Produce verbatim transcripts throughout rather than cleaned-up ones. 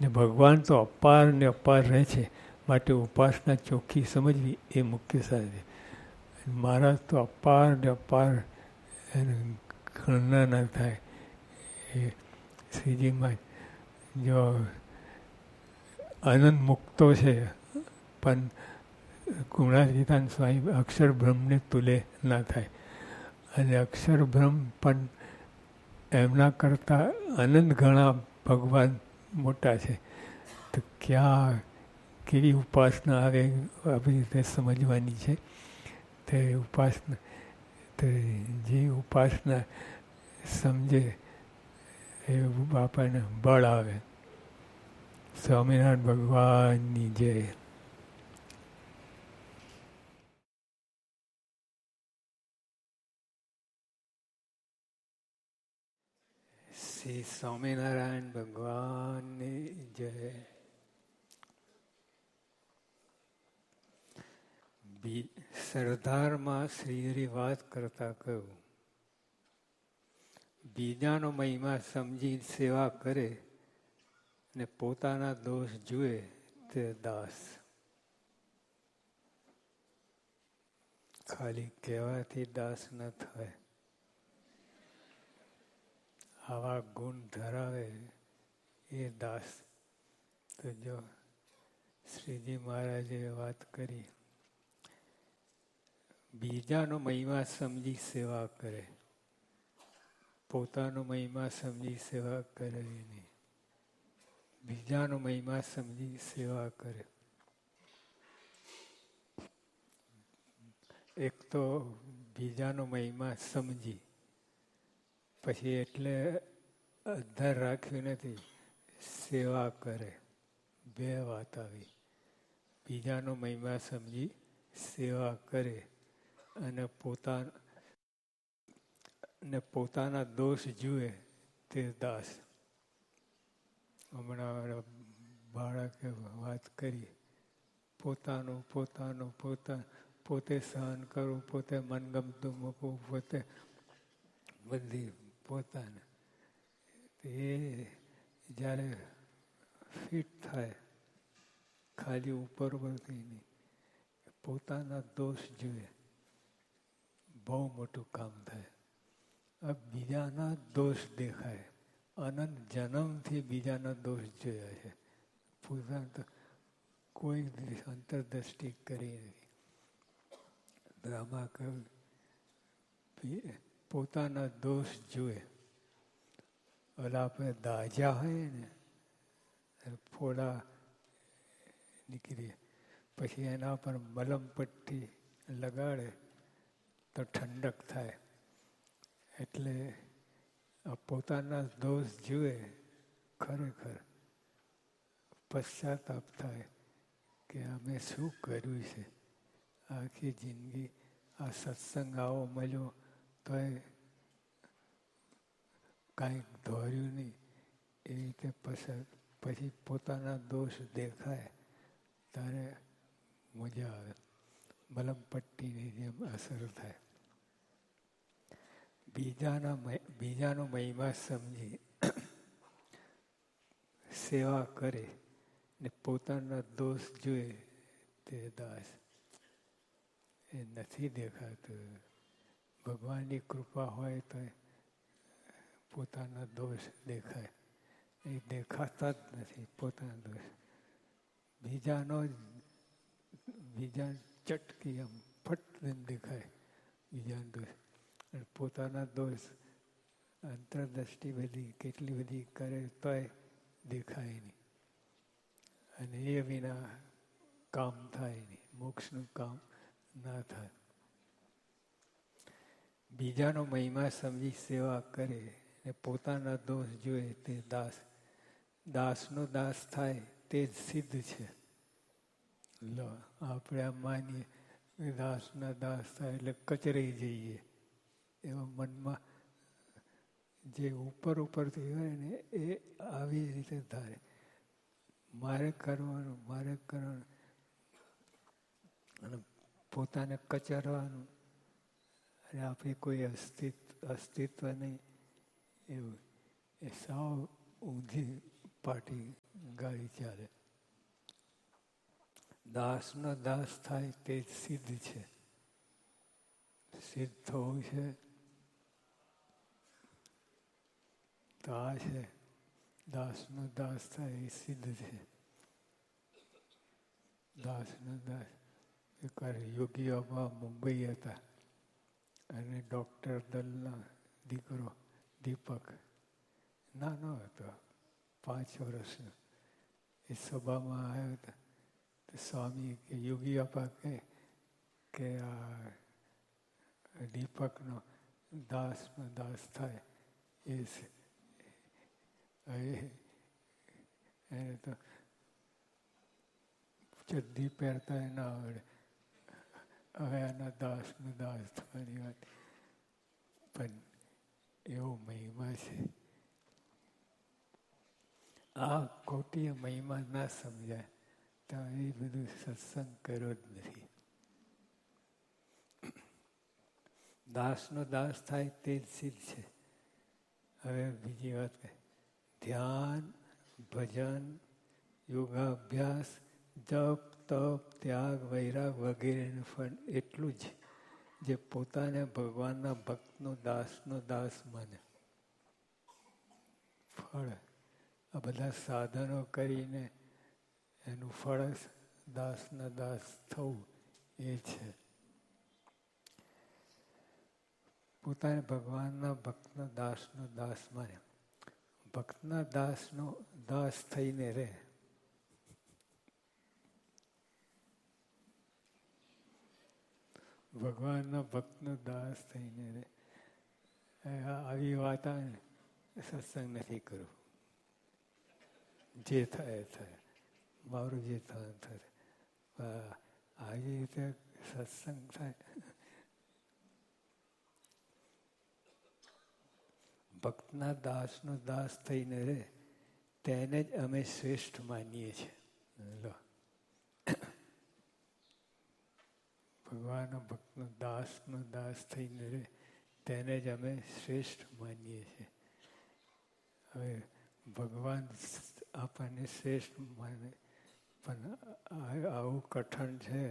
ને ભગવાન તો અપાર ને અપાર રહે છે, માટે ઉપાસના ચોખ્ખી સમજવી એ મુખ્ય સાધન. મહારાજ તો અપાર ને અપાર એને ગણના ના થાય. એ શ્રીજીમાં જો આનંદ મુક્તો છે, પણ ગુણાતીતાન સ્વામી અક્ષર બ્રહ્મને તુલે ના થાય. અને અક્ષર બ્રહ્મ પણ એમના કરતાં અનંત ઘણા ભગવાન મોટા છે. તો ક્યાં કેવી ઉપાસના આવે આવી રીતે સમજવાની છે. તે ઉપાસના તે જે ઉપાસના સમજે એ આપણને બળ આવે. સ્વામિનારાયણ ભગવાનની જય. શ્રી સ્વામિનારાયણ ભગવાનની જય. સરદારમાં શ્રીહરિ વાત કરતા કહ્યું, બીજાનો મહિમા સમજી સેવા કરે ને પોતાના દોષ જુએ તે દાસ. ખાલી કહેવાથી દાસ ન થાય. આવા ગુણ ધરાવે એ દાસ. તો જો શ્રીજી મહારાજે વાત કરી, બીજાનો મહિમા સમજી સેવા કરે, પોતાનો મહિમા સમજી સેવા કરે નહીં. બીજાનો મહિમા સમજી સેવા કરે. એક તો બીજાનો મહિમા સમજી, પછી એટલે અધર રાખ્યું નથી, સેવા કરે. બે વાત આવી. બીજાનો મહિમા સમજી સેવા કરે અને પોતા ને પોતાના દોષ જુએ તે દાસ. હમણાં બાળકે વાત કરી, પોતાનું પોતાનું પોતા પોતે સહન કરવું, પોતે મનગમતું મૂકવું, પોતે બધી પોતાને. એ જ્યારે ફિટ થાય, ખાલી ઉપર પરથી નહીં, પોતાના દોષ જુએ, બહુ મોટું કામ થાય. આ બીજાના દોષ દેખાય. અનંત જન્મથી બીજાના દોષ જોયા છે. પોતાના તો કોઈ અંતરદ્રષ્ટિ કરી નથી. આમાં કહ્યું પોતાના દોષ જુએ. ઓલા આપણે દાજા હોય ને, ફોડા નીકળીએ, પછી એના પર મલમ પટ્ટી લગાડે તો ઠંડક થાય. એટલે આ પોતાના દોષ જુએ, ખરેખર પશ્ચાતાપ થાય કે અમે શું કર્યું છે. આખી જિંદગી આ સત્સંગ આવો મળ્યો તોય કાંઈક ધોર્યું નહીં. એ રીતે પછી પછી પોતાના દોષ દેખાય ત્યારે મજા આવે. મલમ પટ્ટીની જેમ અસર થાય. બીજાના બીજાનો મહિમા સમજી સેવા કરે ને પોતાના દોષ જુએ તે દાસ. એ નથી દેખાતું. ભગવાનની કૃપા હોય તો પોતાના દોષ દેખાય. એ દેખાતા જ નથી પોતાના દોષ. બીજાનો બીજા ચટકી આમ ફટ દેખાય બીજાનો દોષ. અને પોતાના દોષ અંતરદ્રષ્ટિ બધી કેટલી બધી કરે તોય દેખાય નહીં. અને એ વિના કામ થાય નહીં, મોક્ષનું કામ ના થાય. બીજાનો મહિમા સમજી સેવા કરે ને પોતાના દોષ જોઈએ તે દાસ. દાસનો દાસ થાય તે જ સિદ્ધ છે. લો આપણે આમ માનીએ દાસના દાસ થાય એટલે કચરાઈ જઈએ. એવા મનમાં જે ઉપર ઉપરથી હોય ને એ આવી રીતે થાય. મારે કરવાનું મારે કરવાનું અને પોતાને કચરવાનું અને આપણે કોઈ અસ્તિત્વ અસ્તિત્વ નહીં એવું. એ સાવ ઊંધી પાટી ગાડી ચાલે. દાસનો દાસ થાય તે જ સિદ્ધ છે. સિદ્ધ થવું છે તો આ છે, દાસનો દાસ થાય એ સિદ્ધ છે. દાસનો દાસ એકવાર યોગી બાબા મુંબઈ હતા અને ડૉક્ટર દલના દીકરો દીપક નાનો હતો, પાંચ વર્ષનો, એ સભામાં આવ્યો હતો. તો સ્વામી કે યોગી બાપા કહે કે આ દીપકનો દાસનો દાસ થાય એ એને તો ચડ્ડી પહેરતા ના આવડે, હવે આના દાસનો દાસ થવાની વાત. પણ એવો મહિમા છે. આ ખોટી મહિમા ના સમજાય તો એ બધું સત્સંગ કર્યો જ નથી. દાસનો દાસ થાય તે જ સિદ્ધ છે. હવે બીજી વાત કહે, ધ્યાન, ભજન, યોગાભ્યાસ, જપ, તપ, ત્યાગ, વૈરાગ વગેરેનું ફળ એટલું જ જે પોતાને ભગવાનના ભક્તનો દાસનો દાસ માને. ફળ આ બધા સાધનો કરીને એનું ફળ દાસના દાસ થવું એ છે. પોતાને ભગવાનના ભક્તનો દાસનો દાસ માને. ભક્તના દાસનો દાસ થઈને રહે. ભગવાનના ભક્તનો દાસ થઈને રહે. આવી વાત આવે ને સત્સંગ નથી કરવું. જે થાય થાય, મારું જે થાય થાય. આવી રીતે સત્સંગ થાય. ભક્તના દાસનો દાસ થઈને રહે તેને જ અમે શ્રેષ્ઠ માનીએ છીએ. લો, ભગવાનના ભક્તનો દાસનો દાસ થઈને રહે તેને જ અમે શ્રેષ્ઠ માનીએ છીએ. હવે ભગવાન આપણને શ્રેષ્ઠ માને પણ આવું કઠણ છે,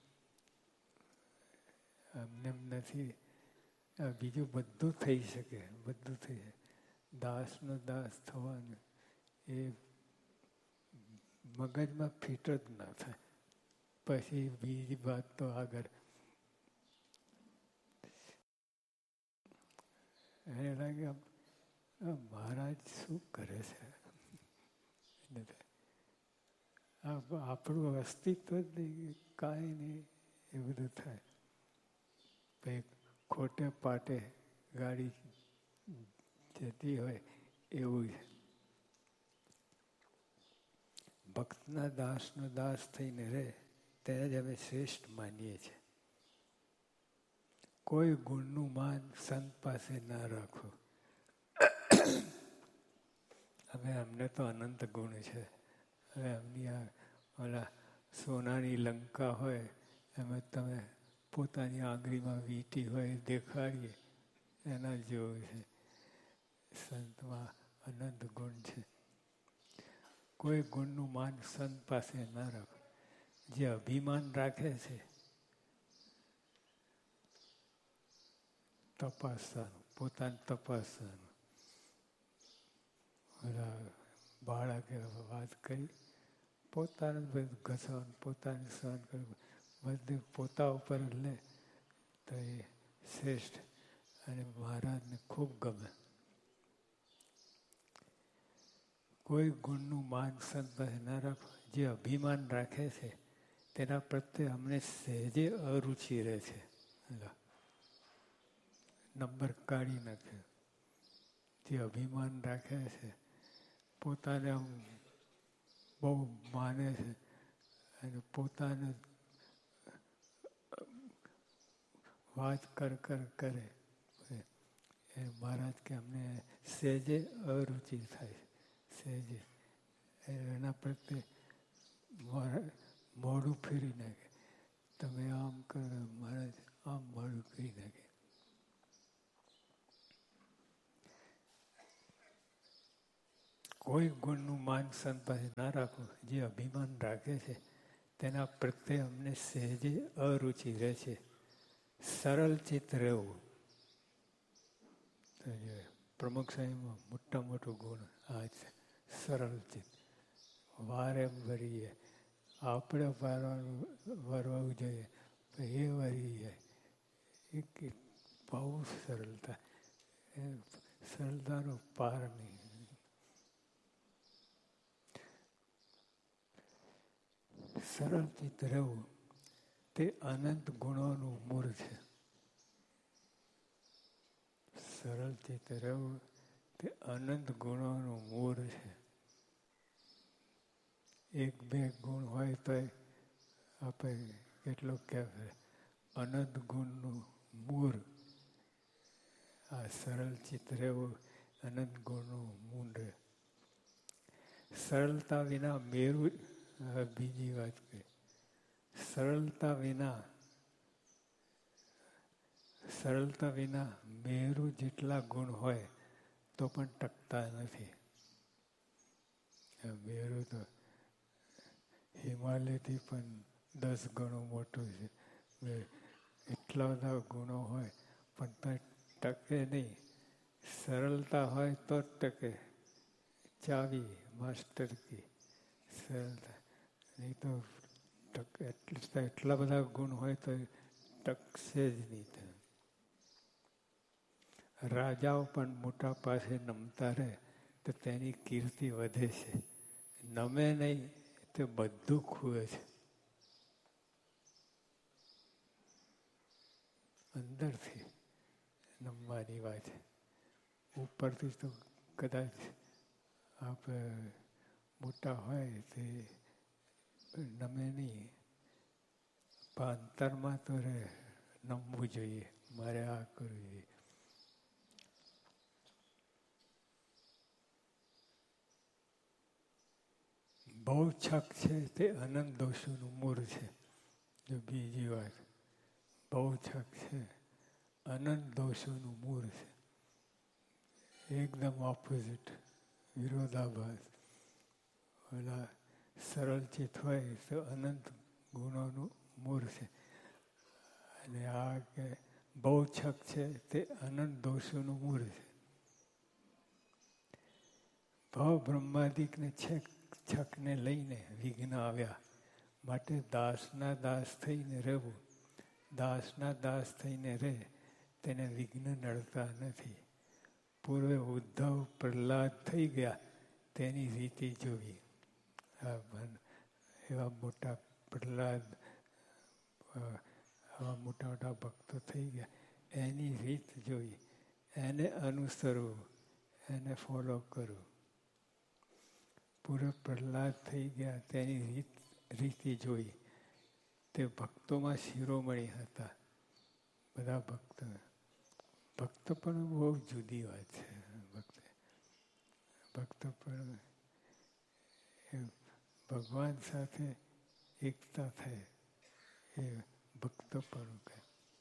અમને એમ નથી. બીજું બધું થઈ શકે, બધું થઈ શકે. દાસનો દાસ થવાનું એ મગજમાં ફિટ જ ના થાય. પછી બીજી વાત તો આગળ એને લાગે મહારાજ શું કરે છે. આપણું અસ્તિત્વ જ નહીં, કાંઈ નહીં, એ બધું થાય. પછી ખોટે પાટે ગાડી જતી હોય એવું છે. ભક્તના દાસનો દાસ થઈને રહે તેને જ અમે શ્રેષ્ઠ માનીએ છીએ. કોઈ ગુણનું માન સંત પાસે ના રાખો. હવે અમને તો અનંત ગુણ છે. હવે એમની આ ઓલા સોનાની લંકા હોય એમાં તમે પોતાની આંગળીમાં વીંટી હોય દેખાડીએ એના જેવું છે. સંતમાં અનંત ગુણ છે. કોઈ ગુણનું માન સંત પાસે ના રાખો. જે અભિમાન રાખે છે તપાસવાનું, પોતાને તપાસવાનું. બાળકે વાત કરી, પોતાનું બધું ઘસવાનું, પોતાને સહન કરવું, બધું પોતા ઉપર લે તો એ શ્રેષ્ઠ. અને મહારાજને ખૂબ ગમે. કોઈ ગુણનું માન સંત પાસે ના રાખો. જે અભિમાન રાખે છે તેના પ્રત્યે અમને સહેજે અરુચિ રહે છે. નંબર કાઢી નાખે. જે અભિમાન રાખે છે, પોતાને આમ બહુ માને છે અને પોતાને વાત કર કર કરે એ મહારાજ કે અમને સહેજે અરુચિ થાય. સહેજે એના પ્રત્યે મોઢું ફેરી નાખે. તમે આમ કરો, મહારાજ આમ મોઢું ફેરી નાખે. કોઈ ગુણનું માન સંત પાસે ના રાખવું. જે અભિમાન રાખે છે તેના પ્રત્યે અમને સહેજે અરુચિ રહે છે. સરળ ચિત્ત રહેવું. પ્રમુખ સાહેબમાં મોટા મોટો ગુણ આ છે, સરળ ચિત્ત. વારે વરીએ આપણે વારવાનું વરવું જોઈએ, એ વરી જાય. એક બહુ સરળતા, એ સરળતાનો પાર નહીં. સરળ ચિત્ત રહેવું તે અનંત ગુણોનું મૂળ છે. સરળ ચિત્ત રહેવું તે અનંત ગુણોનું મૂળ છે. એક બે ગુણ હોય તો આપણે કેટલું કહેવાય, અનંત ગુણનું મૂળ. આ સરળ ચિત્ત રહેવું અનંત ગુણનું મૂળ રહે. સરળતા વિના મેરુ, બીજી વાત કરી, સરળતા વિના સરળતા વિના મેરુ જેટલા ગુણ હોય તો પણ ટકતા નથી. મેરુ તો હિમાલયથી પણ દસ ગણું મોટું છે. એટલા બધા ગુણો હોય પણ ટકે નહીં. સરળતા હોય તો જ ટકે. ચાવી માસ્ટર કી સરળતા. નહીં તો ટકે. એટલા બધા ગુણ હોય તો ટકશે જ નહીં. રાજાઓ પણ મોટા પાસે નમતા રહે તો તેની કીર્તિ વધે છે. નમે નહીં તો બધું ખુએ છે. અંદરથી નમવાની વાત છે. ઉપરથી તો કદાચ આપણે મોટા હોય તે નમે નહીં, પણ અંતરમાં તો રે નમવું જોઈએ. મારે આ કરવું જોઈએ. બહુ છક છે તે અનંત દોષોનું મૂળ છે. જો બીજી વાત, બહુ છક છે અનંત દોષોનું મૂળ છે. એકદમ ઓપોઝિટ, વિરોધાભાસ. ઓલા સરળ ચિત્ત હોય તો અનંત ગુણોનું મૂળ છે. અને આ કે બહુ છક છે તે અનંત દોષોનું મૂળ છે. ભાવ બ્રહ્માદિકને છેક છકને લઈને વિઘ્ન આવ્યા. માટે દાસના દાસ થઈને રહેવું. દાસના દાસ થઈને રહે તેને વિઘ્ન નડતા નથી. પૂર્વે ઉદ્ધવ પ્રહલાદ થઈ ગયા તેની રીતિ જોવી. એવા મોટા પ્રહલાદ, આવા મોટા મોટા ભક્તો થઈ ગયા એની રીત જોઈ, એને અનુસરવું, એને ફોલો કરવું. પૂર્વ પ્રહલાદ થઈ ગયા તેની રીત રીતિ જોઈ. તે ભક્તોમાં શિરોમણી હતા. બધા ભક્તો. ભક્ત પણ બહુ જુદી વાત છે. ભક્ત ભક્ત પણ ભગવાન સાથે એકતા થાય એ ભક્ત પણ કહે.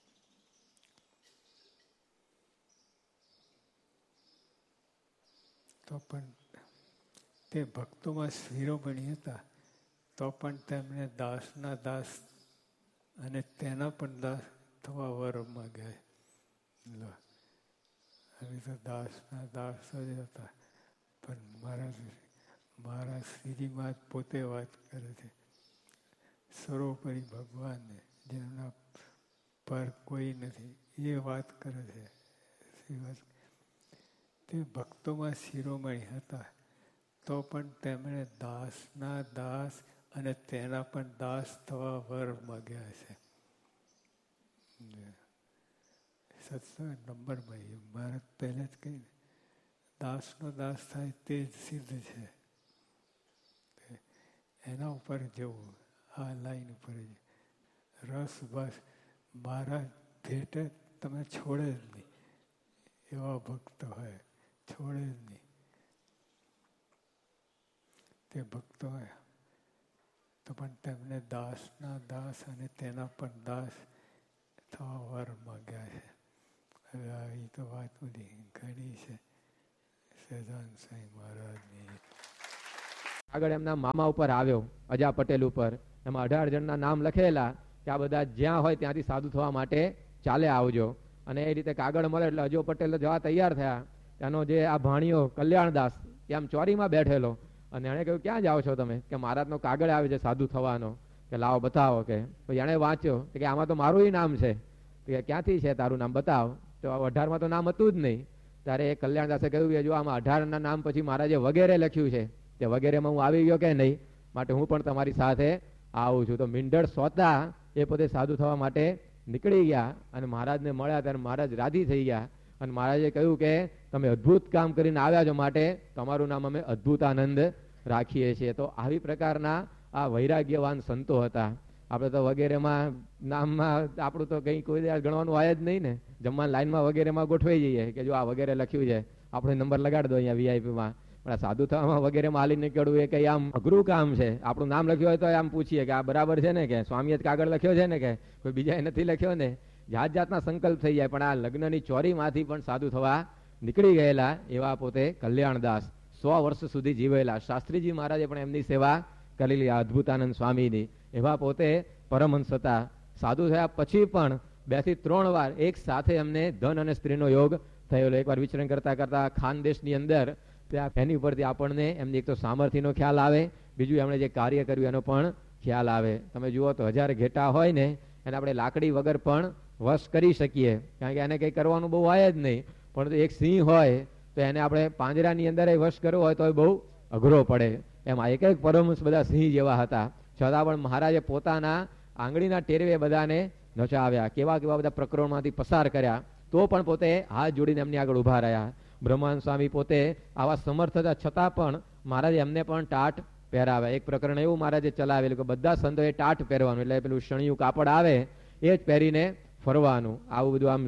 તો પણ તે ભક્તોમાં શિરોમણી હતા તો પણ તેમને દાસના દાસ અને તેના પણ દાસ થવા વર માગ્યા. હવે તો દાસના દાસ જ હતા. પણ મારા મારા શ્રીજીમાં પોતે વાત કરે છે, સર્વોપરી ભગવાનને જેના પર કોઈ નથી એ વાત કરે છે. તે ભક્તોમાં શિરોમણી હતા તો પણ તેમણે દાસના દાસ અને તેના પણ દાસ થવા વર માગ્યા છે. સત્સંગ નંબરમાં મારે પહેલે જ કહીને દાસનો દાસ થાય તે જ સિદ્ધ છે. એના ઉપર જવું, આ લાઈન ઉપર જ રસ બસ મારા ભેટે તમે છોડે જ નહીં. એવા ભક્ત હોય છોડે જ નહીં. તે ભક્તો હોય તો પણ તેમને દાસના દાસ અને તેના પણ દાસ થવા વર માગ્યા છે. હવે આવી તો વાત બધી ઘણી છે. સહજાન સાંઈ મહારાજની. આગળ એમના મામા ઉપર આવ્યો, અજા પટેલ ઉપર. એમાં અઢાર જણના નામ લખેલા કે આ બધા જ્યાં હોય ત્યાંથી સાધુ થવા માટે ચાલે આવજો. અને એ રીતે કાગળ મળે એટલે અજો પટેલ જવા તૈયાર થયા. ત્યાંનો જે આ ભાણિયો કલ્યાણદાસ એ આમ ચોરીમાં બેઠેલો અને એણે કહ્યું ક્યાં જાઓ છો તમે? કે મહારાજનો કાગળ આવે છે સાધુ થવાનો. કે લાવો બતાવો. કે પછી એણે વાંચ્યો કે આમાં તો મારું નામ છે. કે ક્યાંથી છે તારું નામ બતાવ. તો અઢારમાં તો નામ હતું જ નહીં. ત્યારે એ કલ્યાણદાસે કહ્યું કે જો આમાં અઢારના નામ પછી મહારાજે વગેરે લખ્યું છે તે વગેરેમાં હું આવી ગયો કે નહીં, માટે હું પણ તમારી સાથે આવું છું. તો મીંઢળ સોતા એ પોતે સાધુ થવા માટે નીકળી ગયા અને મહારાજને મળ્યા ત્યારે મહારાજ રાજી થઈ ગયા અને મહારાજે કહ્યું કે તમે અદ્ભુત કામ કરીને આવ્યા છો, માટે તમારું નામ અમે અદ્ભુતાનંદ રાખીએ છીએ. તો આવી પ્રકારના આ વૈરાગ્યવાન સંતો હતા. આપણે તો વગેરેમાં નામમાં આપણું તો કંઈ કોઈ ગણવાનું હોય જ નહીં ને. જમવાની લાઈનમાં વગેરેમાં ગોઠવાઈ જઈએ કે જો આ વગેરે લખ્યું છે આપણે નંબર લગાડી દો અહીંયા વીઆઈપીમાં. પણ સાધુ થવામાં વગેરેમાં હાલી નીકળવું એ કંઈ આમ અઘરું કામ છે. આપણું નામ લખ્યું હોય તો આમ પૂછીએ કે આ બરાબર છે ને, કે સ્વામીએ જ કાગળ લખ્યો છે ને, કે કોઈ બીજાએ નથી લખ્યો ને. જાત જાતના સંકલ્પ થઈ જાય. પણ આ લગ્નની ચોરીમાંથી પણ સાધુ થવા નીકળી ગયેલા એવા પોતે કલ્યાણદાસ સો વર્ષ સુધી જીવેલા. શાસ્ત્રીજી મહારાજે પણ એમની સેવા કરેલી અદ્ભુતાનંદ સ્વામીની. એવા પોતે પરમહંસ હતા. સાધુ થયા પછી પણ બે થી ત્રણ વાર એક સાથે એમને ધન અને સ્ત્રીનો યોગ થયેલો. એકવાર વિચરણ કરતા કરતા ખાનદેશની અંદર ત્યાં એની ઉપરથી આપણને એમની એક તો સામર્થ્યનો ખ્યાલ આવે, બીજું એમણે જે કાર્ય કર્યું એનો પણ ખ્યાલ આવે. તમે જુઓ તો હજાર ઘેટા હોય ને એને આપણે લાકડી વગર પણ વશ કરી શકીએ, કારણ કે એને કંઈ કરવાનું બહુ હોય જ નહીં. પણ એક સિંહ હોય તો એને આપણે પાંજરાની અંદર વશ કરવો હોય તો બહુ અઘરો પડે. એમાં એક એક પરમહંસ બધા સિંહ જેવા હતા. છતાં પણ મહારાજે પોતાના આંગળીના ટેરવે બધાને નચાવ્યા. કેવા કેવા બધા પ્રકરણોમાંથી પસાર કર્યા, તો પણ પોતે હાથ જોડીને એમની આગળ ઉભા રહ્યા. બ્રહ્માનંદ સ્વામી પોતે આવા સમર્થ હતા છતાં પણ મહારાજે એમને પણ ટાટ પહેરાવ્યા. એક પ્રકરણ એવું મહારાજે ચલાવેલું કે બધા સંતોએ ટાટ પહેરવાનું, એટલે પેલું શણિયું કાપડ આવે એ જ પહેરીને ફરવાનું. આવું બધું આમ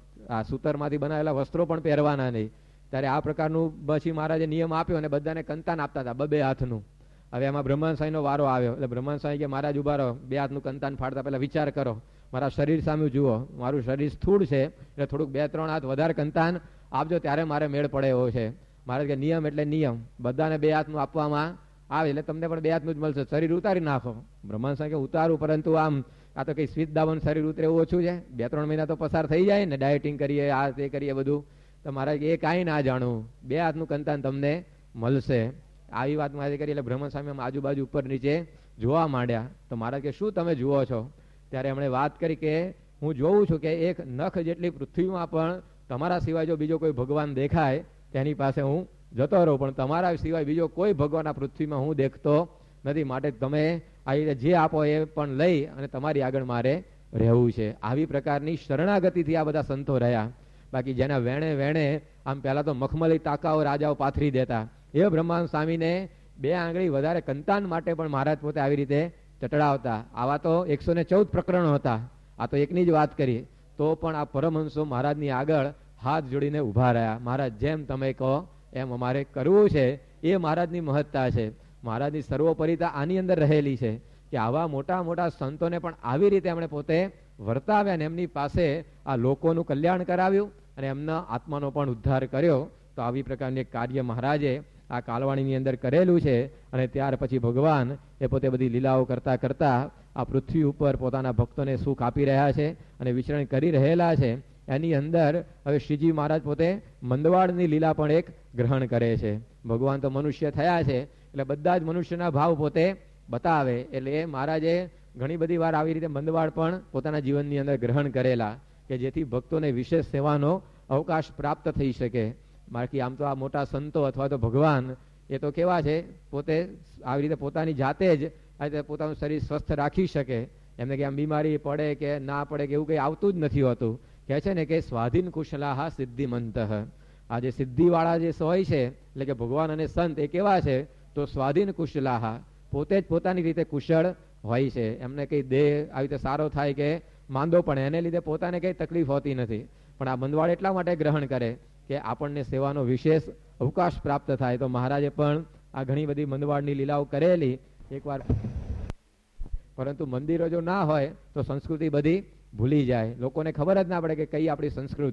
આ સૂતરમાંથી બનાવેલા વસ્ત્રો પણ પહેરવાના નહીં. ત્યારે આ પ્રકારનું પછી મહારાજે નિયમ આપ્યો અને બધાને કંતાન આપતા હતા બબે હાથનું. હવે એમાં બ્રહ્માંડ સ્વામીનો વારો આવ્યો. એટલે બ્રહ્માંડ સ્વામી કે મહારાજ ઉભા રહો, બે હાથનું કંતાન ફાડતા પહેલા વિચાર કરો, મારા શરીર સામે જુઓ, મારું શરીર સ્થૂળ છે એટલે થોડુંક બે ત્રણ હાથ વધારે કંતાન આપજો ત્યારે મારે મેળ પડે એવો છે. મહારાજ કે નિયમ એટલે નિયમ, બધાને બે હાથનું આપવામાં આવે એટલે તમને પણ બે હાથનું જ મળશે, શરીર ઉતારી નાખો. બ્રહ્માંડ સ્વામી કે ઉતારું, પરંતુ આમ આ તો કઈ સ્વીત દાવન શરીર ઉતરે એવું ઓછું છે, બે ત્રણ મહિના તો પસાર થઈ જાય ને, ડાયટિંગ કરીએ આ તે કરીએ બધું. તો મહારાજ એ કાંઈ ના જાણવું, બે હાથનું કંતાન તમને મળશે. આવી વાત મહારાજ કરી એટલે બ્રહ્મ સ્વામી આજુબાજુ ઉપર નીચે જોવા માંડ્યા. તો મહારાજ કે શું તમે જુઓ છો? ત્યારે એમણે વાત કરી કે હું જોઉં છું કે એક નખ જેટલી પૃથ્વીમાં પણ તમારા સિવાય જો બીજો કોઈ ભગવાન દેખાય તેની પાસે હું જતો રહું, પણ તમારા સિવાય બીજો કોઈ ભગવાન આ પૃથ્વીમાં હું દેખતો નથી, માટે તમે આ રીતે જે આપો એ પણ લઈ અને તમારી આગળ મારે રહેવું છે. આવી પ્રકારની શરણાગતિથી આ બધા સંતો રહ્યા. બાકી જેના વેણે વેણે આમ પહેલા તો મખમલી તાકાઓ રાજાઓ પાથરી દેતા, એ બ્રહ્માંડ સ્વામીને બે આંગળી વધારે કંતાન માટે પણ મહારાજ પોતે આવી રીતે ચટડાવતા. આવા તો એકસો ને ચૌદ પ્રકરણો હતા. આ તો એકની જ વાત કરી, તો પણ આ પરમહંસો મહારાજની આગળ હાથ જોડીને ઉભા રહ્યા. મહારાજ જેમ તમે કહો એમ અમારે કરવું છે. એ મહારાજની મહત્તા છે. મહારાજની સર્વોપરિતા આની અંદર રહેલી છે કે આવા મોટા મોટા સંતોને પણ આવી રીતે એમણે પોતે વર્તાવ્યા અને એમની પાસે આ લોકોનું કલ્યાણ કરાવ્યું અને એમના આત્માનો પણ ઉદ્ધાર કર્યો. તો આવી પ્રકારની કાર્ય મહારાજે આ કાલવાણીની અંદર કરેલું છે. અને ત્યાર પછી ભગવાન એ પોતે બધી લીલાઓ કરતા કરતા આ પૃથ્વી ઉપર પોતાના ભક્તોને સુખ આપી રહ્યા છે અને વિચરણ કરી રહેલા છે. એની અંદર હવે શ્રીજી મહારાજ પોતે મંદવાડની લીલા પણ એક ગ્રહણ કરે છે. ભગવાન તો મનુષ્ય થયા છે એટલે બધા જ મનુષ્યના ભાવ પોતે બતાવે. એટલે એ મહારાજે ઘણી બધી વાર આવી રીતે મંદવાડ પણ પોતાના જીવનની અંદર ગ્રહણ કરેલા કે જેથી ભક્તોને વિશેષ સેવાનો અવકાશ પ્રાપ્ત થઈ શકે. બાકી આમ તો આ મોટા સંતો અથવા તો ભગવાન એ તો કેવા છે, પોતે આવી રીતે પોતાની જાતે જ આ રીતે પોતાનું શરીર સ્વસ્થ રાખી શકે. એમને કે આમ બીમારી પડે કે ના પડે કે એવું કંઈ આવતું જ નથી હોતું. કહે છે ને કે સ્વાધીન કુશલાહ સિદ્ધિમંત. આ જે સિદ્ધિવાળા જે હોય છે એટલે કે ભગવાન અને સંત એ કેવા છે, તો સ્વાધીન કુશલાહ, પોતે જ પોતાની રીતે કુશળ હોય છે. એમને કંઈ દેહ આવી રીતે સારો થાય કે માંદો પડે એને લીધે પોતાને કંઈ તકલીફ હોતી નથી. પણ આ મંદવાડ એટલા માટે ગ્રહણ કરે કે આપણને સેવાનો વિશેષ અવકાશ પ્રાપ્ત થાય. તો મહારાજે પણ આ ઘણી બધી મંદવાડની લીલાઓ કરેલી એકવાર. પરંતુ મંદિરો જો ના હોય તો સંસ્કૃતિ બધી ભૂલી જાય, લોકોને ખબર જ ના પડે કે કઈ આપણી સંસ્કૃતિ.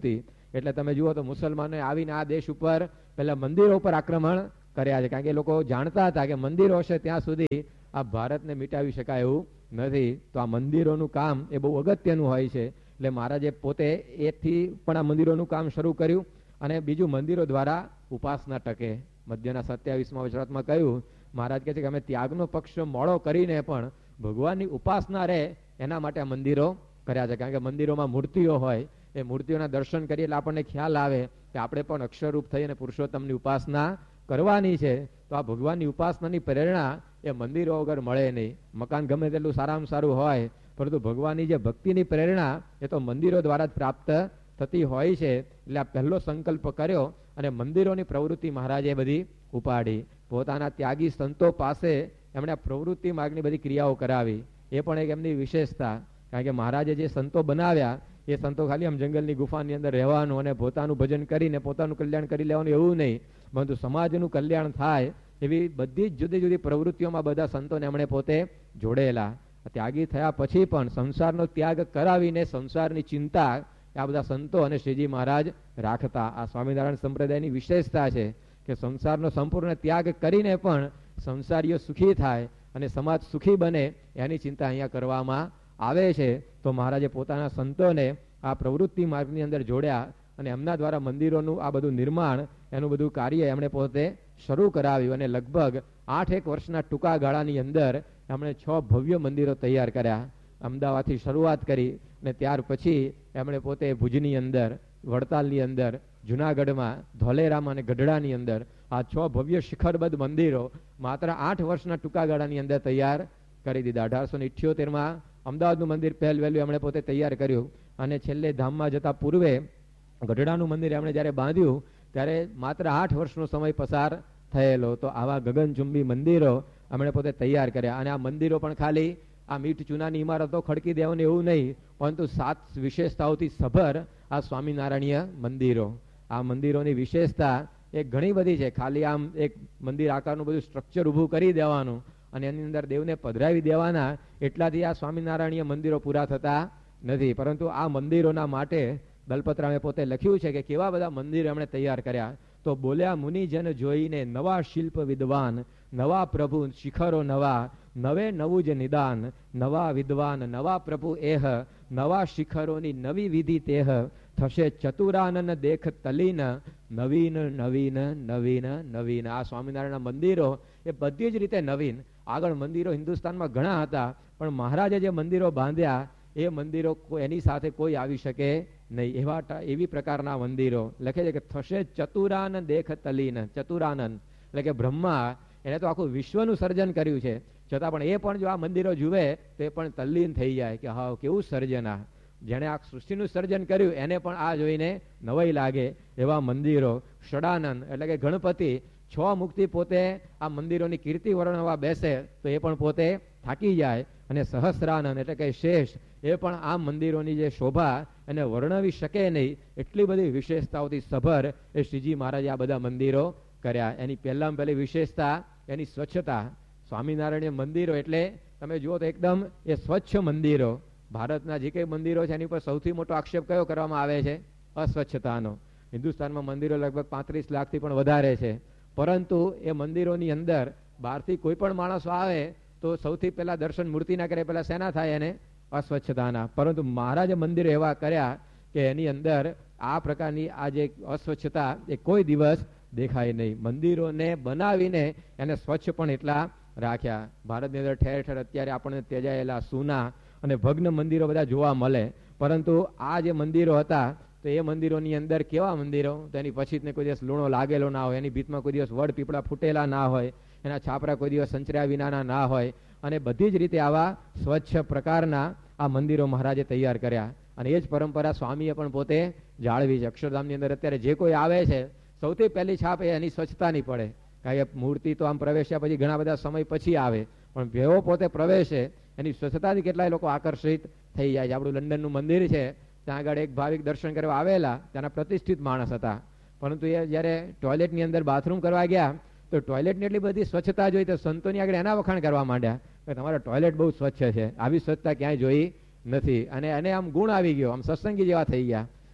એટલે તમે જુઓ તો મુસલમાનોએ આવીને આ દેશ ઉપર પહેલા મંદિરો ઉપર આક્રમણ કર્યા છે, કારણ કે એ લોકો જાણતા હતા કે મંદિરો હશે ત્યાં સુધી આ ભારતને મિટાવી શકાય એવું નથી. તો આ મંદિરોનું કામ એ બહુ અગત્યનું હોય છે. એટલે મહારાજે પોતે એથી પણ આ મંદિરોનું કામ શરૂ કર્યું. અને બીજું, મંદિરો દ્વારા ઉપાસના ટકે. મધ્યના સત્યાવીસમાં વચરાતમાં કહ્યું, મહારાજ કહે છે કે અમે ત્યાગનો પક્ષ મોડો કરીને પણ ભગવાનની ઉપાસના રહે એના માટે આ મંદિરો કર્યા છે. કારણ કે મંદિરોમાં મૂર્તિઓ હોય, એ મૂર્તિઓના દર્શન કરીએ એટલે આપણને ખ્યાલ આવે કે આપણે પણ અક્ષરરૂપ થઈ અને પુરુષોત્તમની ઉપાસના કરવાની છે. તો આ ભગવાનની ઉપાસનાની પ્રેરણા એ મંદિરો વગર મળે નહીં. મકાન ગમે તેટલું સારામાં સારું હોય, પરંતુ ભગવાનની જે ભક્તિની પ્રેરણા એ તો મંદિરો દ્વારા જ પ્રાપ્ત થતી હોય છે. એટલે આ પહેલો સંકલ્પ કર્યો અને મંદિરોની પ્રવૃત્તિ મહારાજે બધી ઉપાડી. પોતાના ત્યાગી સંતો પાસે એમણે આ પ્રવૃત્તિ માર્ગની બધી ક્રિયાઓ કરાવી. એ પણ એક એમની વિશેષતા. કારણ કે મહારાજે જે સંતો બનાવ્યા એ સંતો ખાલી આમ જંગલની ગુફાની અંદર રહેવાનું અને પોતાનું ભજન કરીને પોતાનું કલ્યાણ કરી લેવાનું એવું નહીં, પરંતુ સમાજનું કલ્યાણ થાય એવી બધી જ જુદી જુદી પ્રવૃત્તિઓમાં બધા સંતોને એમણે પોતે જોડેલા. ત્યાગી થયા પછી પણ સંસારનો ત્યાગ કરાવીને સંસારની ચિંતા આ બધા સંતો અને શ્રીજી મહારાજ રાખતા. આ સ્વામિનારાયણ સંપ્રદાયની વિશેષતા છે કે સંસારનો સંપૂર્ણ ત્યાગ કરીને પણ સંસારીઓ સુખી થાય અને સમાજ સુખી બને એની ચિંતા અહીંયા કરવામાં આવે છે. તો મહારાજે પોતાના સંતોને આ પ્રવૃત્તિ માર્ગની અંદર જોડ્યા અને એમના દ્વારા મંદિરોનું આ બધું નિર્માણ, એનું બધું કાર્ય એમણે પોતે શરૂ કરાવ્યું. અને લગભગ આઠ એક વર્ષના ટૂંકા ગાળાની અંદર એમણે છ ભવ્ય મંદિરો તૈયાર કર્યા. અમદાવાદથી શરૂઆત કરી અને ત્યાર પછી એમણે પોતે ભુજની અંદર, વડતાલની અંદર, જુનાગઢમાં, ધોલેરામાં અને ગઢડાની અંદર આ છ ભવ્ય શિખરબદ્ધ મંદિરો માત્ર આઠ વર્ષના ટૂંકા ગાળાની અંદર તૈયાર કરી દીધા. અઢારસો ને ઇઠ્યોતેરમાં અમદાવાદનું મંદિર પહેલ વહેલું એમણે પોતે તૈયાર કર્યું. અને છેલ્લે ધામમાં જતા પૂર્વે ગઢડાનું મંદિર એમણે જ્યારે બાંધ્યું ત્યારે માત્ર આઠ વર્ષનો સમય પસાર થયેલો. તો આવા ગગનચુંબી મંદિરો એમણે પોતે તૈયાર કર્યા. અને આ મંદિરો પણ ખાલી આ મીઠ ચૂનાની ઇમારતો ખડકી દેવાની એવું નહીં, પરંતુ સાત વિશેષતાઓથી સભર આ સ્વામિનારાયણીય મંદિરો. આ મંદિરોની વિશેષતા એ ઘણી બધી છે. ખાલી આમ એક મંદિર આકારનું બધું સ્ટ્રક્ચર ઊભું કરી દેવાનું અને એની અંદર દેવને પધરાવી દેવાના એટલાથી આ સ્વામિનારાયણીય મંદિરો પૂરા થતા નથી. પરંતુ આ મંદિરોના માટે દલપતરામે પોતે લખ્યું છે કે કેવા બધા મંદિરો એમણે તૈયાર કર્યા. તો બોલ્યા, મુનિજન જોઈને નવા શિલ્પ વિદ્વાન, નવા પ્રભુ શિખરો નવા, નવે નવું જ નિદાન, નવા વિદ્વાન નવા પ્રભુ એહ, નવા શિખરોની નવી વિધિ તેહ, થશે ચતુરાનન દેખ તલીન, નવીન નવીન નવીન નવીન. આ સ્વામિનારાયણના મંદિરો એ બધી જ રીતે નવીન. આગળ મંદિરો હિન્દુસ્તાનમાં ઘણા હતા, પણ મહારાજે જે મંદિરો બાંધ્યા એ મંદિરો એની સાથે કોઈ આવી શકે નહીં. એવા એવી પ્રકારના મંદિરો લખે છે કે થશે ચતુરાનન દેખ તલીન. ચતુરાનન એટલે કે બ્રહ્મા, એને તો આખું વિશ્વનું સર્જન કર્યું છે, છતાં પણ એ પણ જો આ મંદિરો જુએ તો એ પણ તલ્લીન થઈ જાય કે હા કેવું સર્જન. આ જેણે આ સૃષ્ટિનું સર્જન કર્યું એને પણ આ જોઈને નવાઈ લાગે એવા મંદિરો. ષડાનંદ એટલે કે ગણપતિ, છ મુક્તિ પોતે આ મંદિરોની કીર્તિ વર્ણવા બેસે તો એ પણ પોતે થાકી જાય. અને સહસ્રાનંદ એટલે કે શેષ, એ પણ આ મંદિરોની જે શોભા એને વર્ણવી શકે નહીં એટલી બધી વિશેષતાઓથી સભર એ શ્રીજી મહારાજે આ બધા મંદિરો કર્યા. એની પહેલામાં પહેલી વિશેષતા એની સ્વચ્છતા. સ્વામિનારાયણ મંદિરો એટલે તમે જુઓ તો એકદમ એ સ્વચ્છ મંદિરો. ભારતના જે કંઈ મંદિરો છે એની પર સૌથી મોટો આક્ષેપ કયો કરવામાં આવે છે? અસ્વચ્છતાનો. હિન્દુસ્તાનમાં મંદિરો લગભગ પાંત્રીસ લાખથી પણ વધારે છે, પરંતુ એ મંદિરોની અંદર બહારથી કોઈ પણ માણસો આવે તો સૌથી પહેલા દર્શન મૂર્તિના કરે પહેલા શેના થાય? એને અસ્વચ્છતાના. પરંતુ મહારાજે મંદિરો એવા કર્યા કે એની અંદર આ પ્રકારની આ જે અસ્વચ્છતા એ કોઈ દિવસ દેખાય નહીં. મંદિરોને બનાવીને એને સ્વચ્છ પણ એટલા રાખ્યા. ભારતની અંદર ઠેર ઠેર અત્યારે આપણને તેજાયેલા સૂના અને ભગ્ન મંદિરો બધા જોવા મળે, પરંતુ આ જે મંદિરો હતા તો એ મંદિરોની અંદર કેવા મંદિરો? તો એની પછી કોઈ દિવસ લૂણો લાગેલો ના હોય, એની ભીતમાં કોઈ દિવસ વડ પીપળા ફૂટેલા ના હોય, એના છાપરા કોઈ દિવસ સંચર્યા વિનાના ના હોય, અને બધી જ રીતે આવા સ્વચ્છ પ્રકારના આ મંદિરો મહારાજે તૈયાર કર્યા. અને એ જ પરંપરા સ્વામીએ પણ પોતે જાળવી છે. અક્ષરધામની અંદર અત્યારે જે કોઈ આવે છે સૌથી પહેલી છાપ એ એની સ્વચ્છતાની પડે. કારણ કે મૂર્તિ તો આમ પ્રવેશ્યા પછી ઘણા બધા સમય પછી આવે, પણ જેવો પોતે પ્રવેશે એની સ્વચ્છતાથી કેટલાય લોકો આકર્ષિત થઈ જાય છે. આપણું લંડનનું મંદિર છે, ત્યાં આગળ એક ભાવિક દર્શન કરવા આવેલા, ત્યાંના પ્રતિષ્ઠિત માણસ હતા, પરંતુ એ જ્યારે ટોયલેટની અંદર બાથરૂમ કરવા ગયા તો ટોયલેટની એટલી બધી સ્વચ્છતા જોઈ તો સંતોની આગળ એના વખાણ કરવા માંડ્યા કે તમારો ટોયલેટ બહુ સ્વચ્છ છે, આવી સ્વચ્છતા ક્યાંય જોઈ નથી. અને એને આમ ગુણ આવી ગયો, આમ સત્સંગી જેવા થઈ ગયા